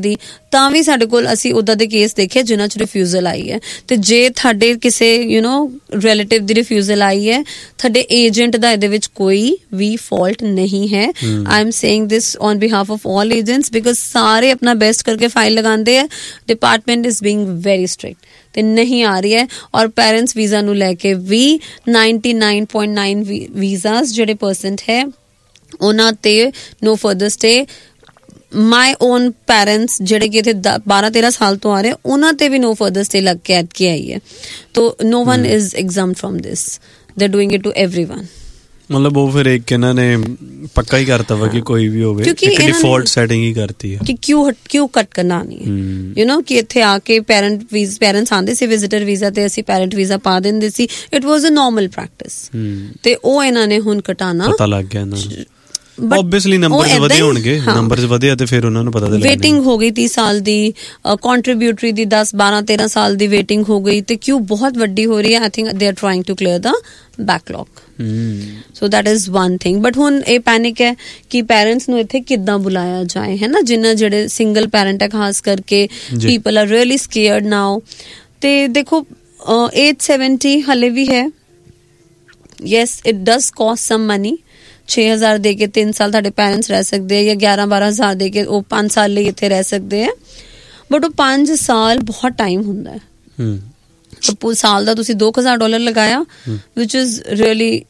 ਤਾਂ ਵੀ ਸਾਡੇ ਕੋਲ ਅਸੀਂ ਉੱਦਾਂ ਦੇ ਕੇਸ ਦੇਖੇ ਜਿਨ੍ਹਾਂ 'ਚ ਰਿਫਿਊਜ਼ਲ ਆਈ ਹੈ। ਤੇ ਜੇ ਤੁਹਾਡੇ ਕਿਸੇ you know relative the refusal ਆਈ ਹੈ, ਤੁਹਾਡੇ ਏਜੰਟ ਦਾ ਇਹਦੇ ਵਿੱਚ ਕੋਈ ਵੀ ਫਾਲਟ ਨਹੀਂ ਹੈ। I am saying this on behalf of all agents because ਸਾਰੇ ਆਪਣਾ ਬੈਸਟ ਕਰਕੇ ਫਾਈਲ ਲਗਾਉਂਦੇ ਹੈ। Department is being very strict ਤੇ ਨਹੀਂ ਆ ਰਹੀ ਹੈ। ਔਰ ਪੈਰੈਂਟਸ ਵੀਜ਼ਾ ਨੂੰ ਲੈ ਕੇ ਵੀ ninety nine point nine visas ਜਿਹੜੇ ਪਰਸੈਂਟ ਹੈ ਉਹਨਾਂ ਤੇ no further stay. My own parents ਜਿਹੜੇ ਕਿ ਇੱਥੇ ਬਾਰਾਂ ਤੇਰਾਂ ਸਾਲ ਤੋਂ ਆ ਰਹੇ ਉਹਨਾਂ ਤੇ ਵੀ ਨੋ ਫਰਦਰ ਸਟੇ ਲੱਗ ਕੇ ਐਡ ਕੇ ਆਈ ਹੈ। ਤੋ no one is exempt from this, they are doing it to everyone. ਮਤਲਬ ਉਹ ਫਿਰ ਇੱਕ ਇਹਨਾਂ ਨੇ ਪੱਕਾ ਹੀ ਕਰਤਾ ਵਾ ਕਿ ਕੋਈ ਵੀ ਹੋਵੇ, ਇੱਕ ਡਿਫਾਲਟ ਸੈਟਿੰਗ ਹੀ ਕਰਤੀ ਹੈ ਕਿ ਕਿਉਂ ਕਿਉਂ ਕੱਟ ਕਰਨਾ ਨਹੀਂ ਹੈ। ਯੂ نو ਕਿ ਇੱਥੇ ਆ ਕੇ ਪੈਰੈਂਟ ਵੀਜ਼ ਪੈਰੈਂਟਸ ਆਉਂਦੇ ਸੀ ਵਿਜ਼ਿਟਰ ਵੀਜ਼ਾ ਤੇ ਅਸੀਂ ਪੈਰੈਂਟ ਵੀਜ਼ਾ ਪਾ ਦਿੰਦੇ ਸੀ। It was a normal practice ਤੇ ਉਹ ਇਹਨਾਂ ਨੇ ਹੁਣ ਘਟਾਣਾ ਪਤਾ ਲੱਗ ਗਿਆ ਇਹਨਾਂ ਨੂੰ। Obviously numbers ਵਧੇ ਹੋਣਗੇ, numbers ਵਧੇ ਤੇ ਫਿਰ ਉਹਨਾਂ ਨੂੰ ਪਤਾ ਲੱਗਦਾ। ਵੇਟਿੰਗ ਹੋ ਗਈ ਤੀਹ ਸਾਲ ਦੀ, ਕੰਟਰੀਬਿਊਟਰੀ ਦੀ ਦਸ ਬਾਰਾਂ ਤੇਰਾਂ ਸਾਲ ਦੀ ਵੇਟਿੰਗ ਹੋ ਗਈ ਤੇ ਕਿਉਂ ਬਹੁਤ ਵੱਡੀ ਹੋ ਰਹੀ ਹੈ। I think they are trying two clear the backlog. So that is one thing. But ਹੁਣ ਇਹ ਪੈਨਿਕ ਹੈ ਕਿ ਪੈਰੈਂਟਸ ਨੂੰ ਇੱਥੇ ਕਿੱਦਾਂ ਬੁਲਾਇਆ ਜਾਏ, ਹੈ ਨਾ, ਜਿਨ੍ਹਾਂ ਜਿਹੜੇ ਸਿੰਗਲ ਪੈਰੈਂਟ ਹੈ ਖਾਸ ਕਰਕੇ, ਪੀਪਲ ਆਰ ਰੀਅਲੀ ਸਕੇਅਰਡ ਨਾਓ। ਤੇ ਦੇਖੋ ਏਟ ਸੈਵਨਟੀ ਹਲੇ ਵੀ ਹੈ। Yes it does cost sum money. ਛੇ ਹਜ਼ਾਰ ਦੇ ਕੇ ਤਿੰਨ ਸਾਲ ਤੁਹਾਡੇ ਪੈਰੈਂਟਸ ਰਹਿ ਸਕਦੇ ਆ, ਜਾਂ ਗਿਆਰਾਂ ਬਾਰਾਂ ਹਜ਼ਾਰ ਦੇ ਕੇ ਉਹ ਪੰਜ ਸਾਲ ਲਈ ਇੱਥੇ ਰਹਿ ਸਕਦੇ ਆ। ਬਟ ਉਹ ਪੰਜ ਸਾਲ ਬਹੁਤ ਟਾਈਮ ਹੁੰਦਾ ਹੈ। ਸਾਲ ਦਾ ਤੁਸੀਂ ਦੋ ਹਜ਼ਾਰ ਡਾਲਰ ਲਗਾਇਆ ਵਿਚ ਇਜ਼ ਰੀਅਲੀ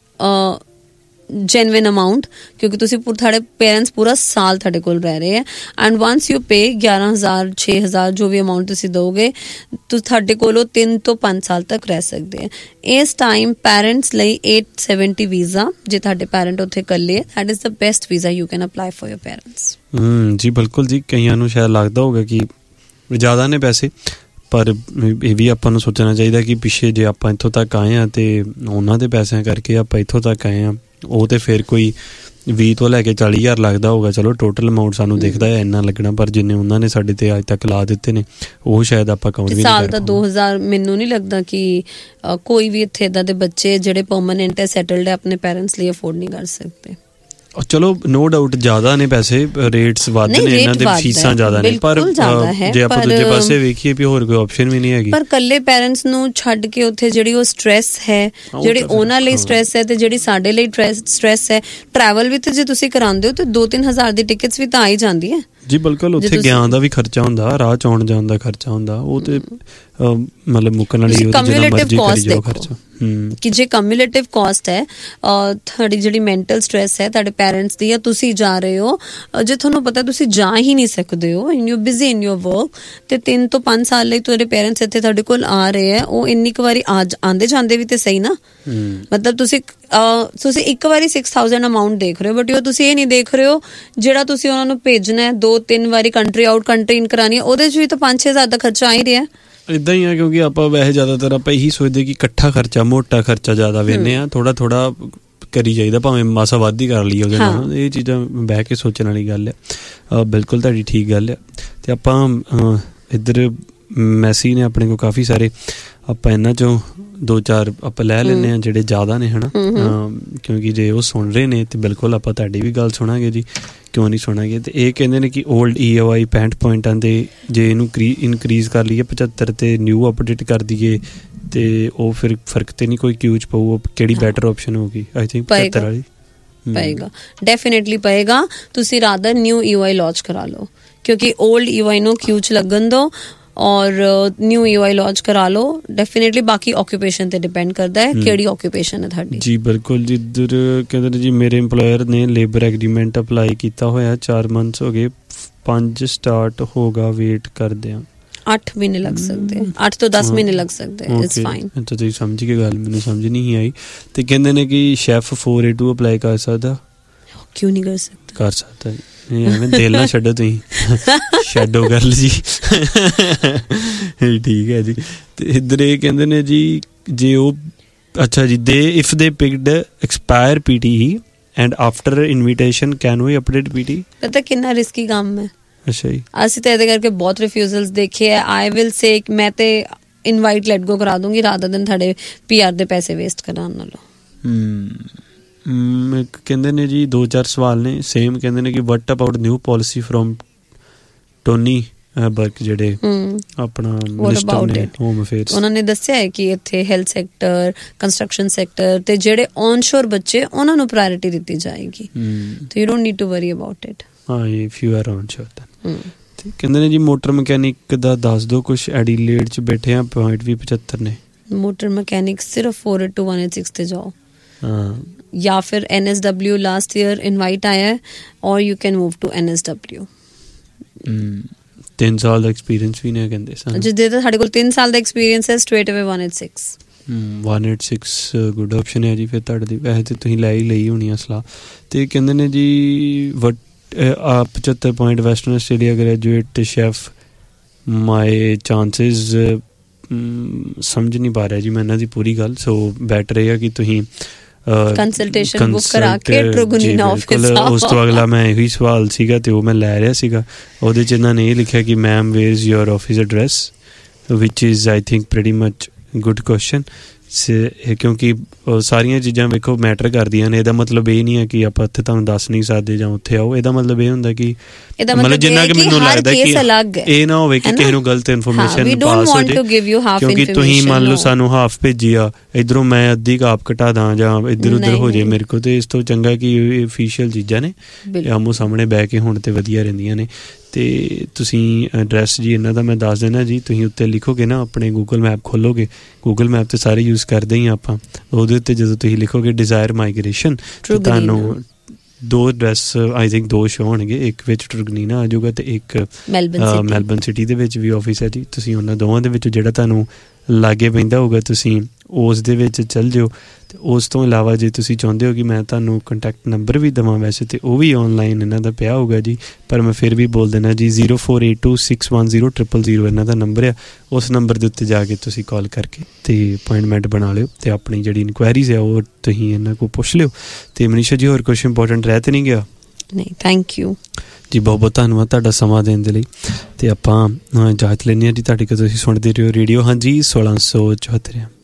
ਜੈਨੂਇਨ ਅਮਾਊਂਟ, ਕਿਉਂਕਿ ਤੁਸੀਂ ਤੁਹਾਡੇ ਪੇਰੈਂਟਸ ਪੂਰਾ ਸਾਲ ਤੁਹਾਡੇ ਕੋਲ ਰਹਿ ਰਹੇ ਹੈ। ਐਂਡ ਵੰਸ ਯੂ ਪੇ ਗਿਆਰਾਂ ਹਜ਼ਾਰ ਛੇ ਹਜ਼ਾਰ ਜੋ ਵੀ ਅਮਾਊਂਟ ਤੁਸੀਂ ਦੋਗੇ, ਤੁਹਾਡੇ ਕੋਲ ਉਹ ਤਿੰਨ ਤੋਂ ਪੰਜ ਸਾਲ ਤੱਕ ਰਹਿ ਸਕਦੇ ਹੈ। ਇਸ ਟਾਈਮ ਪੈਰੈਂਟਸ ਲਈ ਏਟ ਸੈਵਨਟੀ ਵੀਜ਼ਾ, ਜੇ ਤੁਹਾਡੇ ਪੈਰੈਂਟ ਉੱਥੇ ਇਕੱਲੇ ਹੈ, that is the best visa you can apply for your parents. ਹੂੰ ਜੀ ਬਿਲਕੁਲ ਜੀ। ਕਈਆਂ ਨੂੰ ਸ਼ਾਇਦ ਲੱਗਦਾ ਹੋਊਗਾ ਕਿ ਜ਼ਿਆਦਾ ਨੇ ਪੈਸੇ, ਪਰ ਇਹ ਵੀ ਆਪਾਂ ਨੂੰ ਸੋਚਣਾ ਚਾਹੀਦਾ ਕਿ ਪਿੱਛੇ ਜੇ ਆਪਾਂ ਇੱਥੋਂ ਤੱਕ ਆਏ ਹਾਂ ਤੇ ਉਹਨਾਂ ਦੇ ਪੈਸਿਆਂ ਕਰਕੇ ਆਪਾਂ ਇੱਥੋਂ ਤੱਕ ਆਏ ਹਾਂ, ਉਹ ਤੇ ਫਿਰ ਕੋਈ ਵੀਹ ਤੋਂ ਲੈ ਕੇ ਚਾਲੀ ਹਜ਼ਾਰ ਲੱਗਦਾ ਹੋਊਗਾ। ਚਲੋ ਟੋਟਲ ਅਮਾਊਂਟ ਸਾਨੂੰ ਦਿਖਦਾ ਹੈ ਇੰਨਾ ਲੱਗਣਾ, ਪਰ ਜਿੰਨੇ ਉਹਨਾਂ ਨੇ ਸਾਡੇ ਤੇ ਅੱਜ ਤੱਕ ਲਾ ਦਿੱਤੇ ਨੇ ਉਹ ਸ਼ਾਇਦ ਆਪਾਂ ਕਾਊਂਟ ਵੀ ਨਹੀਂ ਕਰ ਪਾਉਂਦੇ। ਸਾਲ ਦਾ ਦੋ ਹਜ਼ਾਰ ਮੈਨੂੰ ਨਹੀਂ ਲੱਗਦਾ ਕਿ ਕੋਈ ਵੀ ਇੱਥੇ ਇੱਦਾਂ ਦੇ ਬੱਚੇ ਜਿਹੜੇ ਪਰਮਾਨੈਂਟ ਹੈ, ਸੈਟਲਡ ਹੈ, ਆਪਣੇ ਪੈਰੈਂਟਸ ਲਈ ਅਫੋਰਡ ਨਹੀਂ ਕਰ ਸਕਦੇ। ਚਲੋ ਨੋ ਡਾਊਟ ਜ਼ਿਆਦਾ ਨੇ ਪੈਸੇ, ਰੇਟਸ ਵੱਧ ਨੇ ਇਹਨਾਂ ਦੇ, ਫੀਸਾਂ ਜ਼ਿਆਦਾ ਨੇ, ਪਰ ਜੇ ਆਪਾਂ ਦੂਜੇ ਪਾਸੇ ਵੇਖੀਏ ਵੀ ਹੋਰ ਕੋਈ ਆਪਸ਼ਨ ਵੀ ਨਹੀਂ ਹੈਗੀ। ਪਰ ਇਕੱਲੇ ਪੈਰੈਂਟਸ ਨੂੰ ਛੱਡ ਕੇ ਉੱਥੇ ਜਿਹੜੀ ਉਹ ਸਟ੍ਰੈਸ ਹੈ, ਜਿਹੜੀ ਉਹਨਾਂ ਲਈ ਸਟ੍ਰੈਸ ਹੈ ਤੇ ਜਿਹੜੀ ਸਾਡੇ ਲਈ ਸਟ੍ਰੈਸ ਹੈ, ਟਰੈਵਲ ਵੀ ਤੇ ਜੇ ਤੁਸੀਂ ਕਰਾਉਂਦੇ ਹੋ ਤੇ ਦੋ ਤਿੰਨ ਹਜ਼ਾਰ ਦੀ ਟਿਕਟਸ ਵੀ ਤਾਂ ਆ ਹੀ ਜਾਂਦੀ ਹੈ ਜੀ। ਬਿਲਕੁਲ ਉੱਥੇ ਗਿਆਨ ਦਾ ਵੀ ਖਰਚਾ ਹੁੰਦਾ, ਰਾਹ ਚ ਆਉਣ ਜਾਣ ਦਾ ਖਰਚਾ ਹੁੰਦਾ, ਉਹ ਤੇ ਮਤਲਬ ਮੁੱਕਣ ਵਾਲੀ ਕਮਿਊਲੇਟਿਵ ਕਾਸਟ ਦੇਖੋ ਕਿ ਜੇ ਕਮਿਊਲੇਟਿਵ ਕਾਸਟ ਹੈ, ਤੁਹਾਡੀ ਜਿਹੜੀ ਮੈਂਟਲ ਸਟ੍ਰੈਸ ਹੈ ਤੁਹਾਡੇ ਪੈਰੈਂਟਸ ਦੀ, ਜਾਂ ਤੁਸੀਂ ਜਾ ਰਹੇ ਹੋ, ਜੇ ਤੁਹਾਨੂੰ ਪਤਾ ਤੁਸੀਂ ਜਾ ਹੀ ਨਹੀਂ ਸਕਦੇ ਹੋ, you busy in your work, ਤੇ ਤਿੰਨ ਤੋਂ ਪੰਜ ਸਾਲ ਲਈ ਤੁਹਾਡੇ ਪੈਰੈਂਟਸ ਇੱਥੇ ਤੁਹਾਡੇ ਕੋਲ ਆ ਰਹੇ ਹੈ, ਉਹ ਇੰਨੀ ਕੁ ਵਾਰੀ ਆਉਂਦੇ ਜਾਂਦੇ ਵੀ ਤੇ ਸਹੀ ਨਾ। ਮਤਲਬ ਤੁਸੀਂ ਤੁਸੀਂ ਇੱਕ ਵਾਰੀ ਸਿਕਸ ਥਾਊਜ਼ੈਂਡ ਅਮਾਊਂਟ ਦੇਖ ਰਹੇ ਹੋ, ਬਟ ਉਹ ਤੁਸੀਂ ਇਹ ਨਹੀਂ ਦੇਖ ਰਹੇ ਹੋ ਜਿਹੜਾ ਤੁਸੀਂ ਉਹਨਾਂ ਨੂੰ ਭੇਜਣਾ ਹੈ ਦੋ ਤਿੰਨ ਵਾਰੀ ਕੰਟਰੀ ਆਊਟ ਕੰਟਰੀ ਇਨ ਕਰਾਉਣੀ ਹੈ, ਉਹਦੇ 'ਚ ਵੀ ਤਾਂ ਪੰਜ ਛੇ ਹਜ਼ਾਰ ਦਾ ਖਰਚਾ ਆ ਹੀ ਰਿਹਾ। ਇੱਦਾਂ ਹੀ ਆ, ਕਿਉਂਕਿ ਆਪਾਂ ਵੈਸੇ ਜ਼ਿਆਦਾਤਰ ਆਪਾਂ ਇਹੀ ਸੋਚਦੇ ਕਿ ਇਕੱਠਾ ਖਰਚਾ, ਮੋਟਾ ਖਰਚਾ ਜ਼ਿਆਦਾ ਵੇਖਦੇ ਹਾਂ, ਥੋੜਾ ਥੋੜਾ ਕਰੀ ਜਾਈਦਾ, ਭਾਵੇਂ ਮਾਸਾ ਵੱਧ ਹੀ ਕਰ ਲਈ ਉਹਦੇ ਨਾਲ। ਇਹ ਚੀਜ਼ਾਂ ਬਹਿ ਕੇ ਸੋਚਣ ਵਾਲੀ ਗੱਲ ਹੈ। ਬਿਲਕੁਲ ਤੁਹਾਡੀ ਠੀਕ ਗੱਲ ਹੈ। ਤੇ ਆਪਾਂ ਇੱਧਰ ਮੈਸੀ ਨੇ ਆਪਣੇ ਕੋਲ ਕਾਫੀ ਸਾਰੇ, ਆਪਾਂ ਇਹਨਾਂ ਚੋਂ ਦੋ ਚਾਰ ਆਪਾਂ ਲੈ ਲੈਂਦੇ ਹਾਂ ਜਿਹੜੇ ਜ਼ਿਆਦਾ ਨੇ, ਹੈ ਨਾ, ਕਿਉਂਕਿ ਜੇ ਉਹ ਸੁਣ ਰਹੇ ਨੇ ਤੇ ਬਿਲਕੁਲ ਆਪਾਂ ਤੁਹਾਡੀ ਵੀ ਗੱਲ ਸੁਣਾਂਗੇ ਜੀ, ਕਿਉਂ ਨਹੀਂ ਸੁਣਾਂਗੇ। ਤੇ ਇਹ ਕਹਿੰਦੇ ਨੇ ਕਿ ਓਲਡ ਈ ਓ ਆਈ ਪੈਂਹਠ ਪੁਆਇੰਟਾਂ ਦੇ ਜੇ ਇਹਨੂੰ ਇਨਕਰੀਜ਼ ਕਰ ਲਈਏ ਪਚੱਤਰ ਤੇ ਨਿਊ ਅਪਡੇਟ ਕਰ ਦਈਏ ਤੇ ਉਹ ਫਿਰ ਫਰਕ ਤੇ ਨਹੀਂ ਕੋਈ ਕਿਊ 'ਚ ਪਊ, ਕਿਹੜੀ ਬੈਟਰ ਆਪਸ਼ਨ ਹੋਊਗੀ? ਆਈ ਥਿੰਕ ਪਚੱਤਰ ਵਾਲੀ ਪਏਗਾ, ਡੈਫੀਨੇਟਲੀ ਪਏਗਾ। ਤੁਸੀਂ rather new E O I launch ਕਰਾ ਲਓ, ਕਿਉਂਕਿ ਓਲਡ ਈ ਓ ਆਈ ਨੂੰ ਕਿਊ 'ਚ ਲੱਗਣ ਦਿਓ ਔਰ new E O I launch ਕਰਾ ਲਓ। ਡੈਫੀਨੇਟਲੀ ਬਾਕੀ ਆਕੂਪੇਸ਼ਨ ਤੇ ਡਿਪੈਂਡ ਕਰਦਾ ਹੈ ਕਿਹੜੀ ਆਕੂਪੇਸ਼ਨ ਹੈ ਤੁਹਾਡੀ। ਜੀ ਬਿਲਕੁਲ। ਜਿੱਧਰ ਕਹਿੰਦੇ ਨੇ ਜੀ ਮੇਰੇ ਇੰਪਲੋਇਰ ਨੇ ਲੇਬਰ ਐਗਰੀਮੈਂਟ ਅਪਲਾਈ ਕੀਤਾ ਹੋਇਆ, ਚਾਰ ਮੰਥਸ ਹੋ ਗਏ, ਪੰਜ ਸਟਾਰਟ ਹੋਗਾ, ਵੇਟ ਕਰਦੇ ਆ। ਅੱਠ ਮਹੀਨੇ ਲੱਗ ਸਕਦੇ, ਅੱਠ ਤੋਂ ਦਸ ਮਹੀਨੇ ਲੱਗ ਸਕਦੇ, ਇਟਸ ਫਾਈਨ। ਤਾਂ ਤੁਸੀਂ ਸਮਝ ਕੇ ਗੱਲ, ਮੈਨੂੰ ਸਮਝ ਨਹੀਂ ਆਈ। ਤੇ ਕਹਿੰਦੇ ਨੇ ਕਿ chef four A to apply ਕਰ ਸਕਦਾ, ਕਿਉਂ ਨਹੀਂ ਕਰ ਸਕਦਾ? ਕਰ ਸਕਦਾ। ਐਵੇਂ ਦਿਲ ਨਾ ਛੱਡੋ ਤੁਸੀਂ, ਛੱਡੋ ਗੱਲ ਜੀ। ਠੀਕ ਹੈ ਜੀ। ਤੇ ਇੱਧਰ ਇਹ ਕਹਿੰਦੇ ਨੇ ਜੀ ਜੇ ਉਹ, ਅੱਛਾ ਜੀ, ਦੇ if they picked expire PT and after invitation can we update PT. ਪਤਾ ਕਿੰਨਾ ਰਿਸਕੀ ਕੰਮ ਹੈ। ਅੱਛਾ ਜੀ। ਅਸੀਂ ਤਾਂ ਇਹਦੇ ਕਰਕੇ ਬਹੁਤ ਰਿਫਿਊਜ਼ਲਸ ਦੇਖੇ ਹੈ। ਆਈ ਵਿਲ ਸੇ ਮੈਂ ਤੇ ਇਨਵਾਈਟ ਲੈਟ ਗੋ ਕਰਾ ਦੂੰਗੀ ਰਾਦਰ ਦਿਨ ਤੁਹਾਡੇ ਪੀ ਆਰ ਦੇ ਪੈਸੇ ਵੇਸਟ ਕਰਾਉਣ ਨਾਲੋਂ। ਹਮ ਕਹਿੰਦੇ ਨੇ ਜੀ ਦੋ ਚਾਰ ਸਵਾਲ ਨੇ ਸੇਮ। ਕਹਿੰਦੇ ਨੇ ਕਿ ਵਟ about new policy from Tony work ਜਿਹੜੇ ਆਪਣਾ ਮਿਨਿਸਟਰ ਨੇ ਹੋਮ ਅਫੇਅਰਸ, ਉਹਨਾਂ ਨੇ ਦੱਸਿਆ ਹੈ ਕਿ ਇੱਥੇ ਹੈਲਥ ਸੈਕਟਰ, ਕੰਸਟਰਕਸ਼ਨ ਸੈਕਟਰ ਤੇ ਜਿਹੜੇ ਔਨਸ਼ੋਰ ਬੱਚੇ ਉਹਨਾਂ ਨੂੰ ਪ੍ਰਾਇੋਰਟੀ ਦਿੱਤੀ ਜਾਏਗੀ। ਤੇ you don't need to worry about it. ਹਾਂ, ਇਫ ਯੂ ਆਰ ਔਨਸ਼ੋਰ ਦੈਨ। ਤੇ ਕਹਿੰਦੇ ਨੇ ਜੀ ਮੋਟਰ ਮਕੈਨਿਕ ਦਾ ਦੱਸ ਦਿਓ ਕੁਛ, ਐਡੀਲੇਡ 'ਚ ਬੈਠੇ ਆ, ਪੁਆਇੰਟ ਵੀ ਪਚੱਤਰ ਨੇ। ਮੋਟਰ ਮਕੈਨਿਕ ਸਿਰਫ four eight two one eight six ਤੇ ਜਾਓ, ਹਾਂ, ਜਾਂ ਫਿਰ N S W last year invite ਆਇਆ ਹੈ, ਔਰ you can move to N S W. ਤਿੰਨ ਸਾਲ ਦਾ ਐਕਸਪੀਰੀਅੰਸ ਵੀ ਨੇ ਕਹਿੰਦੇ ਸਾਨੂੰ, ਜਿੱਦੇ ਤਾਂ ਸਾਡੇ ਕੋਲ ਤਿੰਨ ਸਾਲ ਦਾ ਐਕਸਪੀਰੀਅੰਸ ਹੈ, ਸਟ੍ਰੇਟ ਅਵੇ one eight six. One eight six good option ਹੈ ਜੀ ਫਿਰ ਤੁਹਾਡੇ ਦੀ। ਵੈਸੇ ਤਾਂ ਤੁਸੀਂ ਲੈ ਹੀ ਲਈ ਹੋਣੀ ਆ ਸਲਾਹ। ਤੇ ਕਹਿੰਦੇ ਨੇ ਜੀ ਵਟ ਆ ਪਚੱਤਰ point western Australia graduate chef, ਮਾਈ ਚਾਂਸਿਸ ਸਮਝ ਨਹੀਂ ਪਾ ਰਿਹਾ ਜੀ ਮੈਂ ਇਹਨਾਂ ਦੀ ਪੂਰੀ ਗੱਲ। ਸੋ ਬੈਟਰ ਇਹ ਆ ਕਿ ਤੁਸੀਂ ਕੰਸਲਟੇਸ਼ਨ ਬੁੱਕ ਕਰਾ ਕੇ ਟ੍ਰਿਗੁਨੀਨਾ ਆਫਿਸ ਆਓ। ਉਸ ਤੋਂ ਅਗਲਾ ਮੈਂ ਇਹੀ ਸਵਾਲ ਸੀਗਾ ਤੇ ਉਹ ਮੈਂ ਲੈ ਰਿਹਾ ਸੀਗਾ, ਉਹਦੇ 'ਚ ਇਹਨਾਂ ਨੇ ਇਹ ਲਿਖਿਆ ਕਿ ma'am where is your office address, which is I think pretty much good question. ਕਿਉਂਕਿ ਸਾਰੀਆਂ ਚੀਜ਼ਾਂ ਵੇਖੋ ਮੈਟਰ ਕਰਦੀਆਂ ਨੇ। ਇਹਦਾ ਮਤਲਬ ਇਹ ਨਹੀਂ ਹੈ ਕਿ ਆਪਾਂ ਉੱਥੇ ਤੁਹਾਨੂੰ ਦੱਸ ਨਹੀਂ ਸਕਦੇ ਜਾਂ ਉੱਥੇ ਆਓ। ਇਹਦਾ ਮਤਲਬ ਇਹ ਹੁੰਦਾ ਕਿ ਮਤਲਬ ਜਿੰਨਾ ਕਿ ਮੈਨੂੰ ਲੱਗਦਾ ਕਿ ਇਹ ਨਾ ਹੋਵੇ ਕਿ ਕਿਸੇ ਨੂੰ ਗਲਤ ਇਨਫੋਰਮੇਸ਼ਨ ਪਾਸ ਹੋ ਜਾਏ। ਕਿਉਂਕਿ ਤੁਸੀਂ ਮੰਨ ਲਓ ਸਾਨੂੰ ਹਾਫ ਭੇਜੀ ਆ, ਇੱਧਰੋਂ ਮੈਂ ਅੱਧੀ ਕਾਪ ਘਟਾ ਦਾਂ ਜਾਂ ਇੱਧਰ ਉੱਧਰ ਹੋ ਜਾਏ ਮੇਰੇ ਕੋਲ, ਤੇ ਇਸ ਤੋਂ ਚੰਗਾ ਕਿ ਇਹ ਅਫੀਸ਼ੀਅਲ ਚੀਜ਼ਾਂ ਨੇ, ਆਮੋ ਸਾਹਮਣੇ ਬਹਿ ਕੇ ਹੁਣ ਤੇ ਵਧੀਆ ਰਹਿੰਦੀਆਂ ਨੇ। ਤੇ ਤੁਸੀਂ ਐਡਰੈਸ ਜੀ ਇਹਨਾਂ ਦਾ ਮੈਂ ਦੱਸ ਦੇਣਾ ਜੀ, ਤੁਸੀਂ ਉੱਤੇ ਲਿਖੋਗੇ ਨਾ, ਆਪਣੇ ਗੂਗਲ ਮੈਪ ਖੋਲੋਗੇ, ਗੂਗਲ ਮੈਪ ਤੇ ਸਾਰੇ ਯੂਜ਼ ਕਰਦੇ ਹੀ ਆਪਾਂ, ਉਹਦੇ ਉੱਤੇ ਜਦੋਂ ਤੁਸੀਂ ਲਿਖੋਗੇ ਡਿਜ਼ਾਇਰ ਮਾਈਗ੍ਰੇਸ਼ਨ, ਤੁਹਾਨੂੰ ਦੋ ਐਡਰੈਸ ਆਈ ਥਿੰਕ ਦੋ ਸ਼ੋ ਹੋਣਗੇ, ਇੱਕ ਵਿੱਚ ਟ੍ਰਿਗੁਨੀਨਾ ਆ ਜਾਊਗਾ ਤੇ ਇੱਕ ਮੈਲਬਨ ਸਿਟੀ ਦੇ ਵਿੱਚ ਵੀ ਆਫਿਸ ਹੈ ਜੀ। ਤੁਸੀਂ ਉਹਨਾਂ ਦੋਵਾਂ ਦੇ ਵਿੱਚੋਂ ਜਿਹੜਾ ਤੁਹਾਨੂੰ ਲਾਗੇ ਪੈਂਦਾ ਹੋਊਗਾ ਤੁਸੀਂ ਉਸ ਦੇ ਵਿੱਚ ਚੱਲ ਜਾਓ। ਤੇ ਉਸ ਤੋਂ ਇਲਾਵਾ ਜੇ ਤੁਸੀਂ ਚਾਹੁੰਦੇ ਹੋ ਕਿ ਮੈਂ ਤੁਹਾਨੂੰ ਕੰਟੈਕਟ ਨੰਬਰ ਵੀ ਦੇਵਾਂ, ਵੈਸੇ ਤੇ ਉਹ ਵੀ ਔਨਲਾਈਨ ਇਹਨਾਂ ਦਾ ਪਿਆ ਹੋਊਗਾ ਜੀ, ਪਰ ਮੈਂ ਫਿਰ ਵੀ ਬੋਲ ਦੇਣਾ ਜੀ, zero four eight two six one zero triple zero ਇਹਨਾਂ ਦਾ ਨੰਬਰ ਆ। ਉਸ ਨੰਬਰ ਦੇ ਉੱਤੇ ਜਾ ਕੇ ਤੁਸੀਂ ਕਾਲ ਕਰਕੇ ਤੇ ਅਪੁਆਇੰਟਮੈਂਟ ਬਣਾ ਲਿਓ ਤੇ ਆਪਣੀ ਜਿਹੜੀ ਇਨਕੁਆਇਰੀਜ਼ ਆ ਉਹ ਤੁਸੀਂ ਇਹਨਾਂ ਕੋਲ ਪੁੱਛ ਲਿਓ। ਤੇ ਮਨੀਸ਼ਾ ਜੀ ਹੋਰ ਕੁਛ ਇੰਪੋਰਟੈਂਟ ਰਹਿ ਤੇ ਨਹੀਂ ਗਿਆ? ਨਹੀਂ, ਥੈਂਕ ਯੂ ਜੀ, ਬਹੁਤ ਬਹੁਤ ਧੰਨਵਾਦ ਤੁਹਾਡਾ ਸਮਾਂ ਦੇਣ ਦੇ ਲਈ। ਤੇ ਆਪਾਂ ਇਜਾਜ਼ਤ ਲੈਂਦੇ ਹਾਂ ਜੀ ਤੁਹਾਡੀ, ਕਿ ਤੁਸੀਂ ਸੁਣਦੇ ਰਹੋ ਰੇਡੀਓ ਹਾਂਜੀ ਸੋਲਾਂ ਸੌ ਚੁਹੱਤਰ।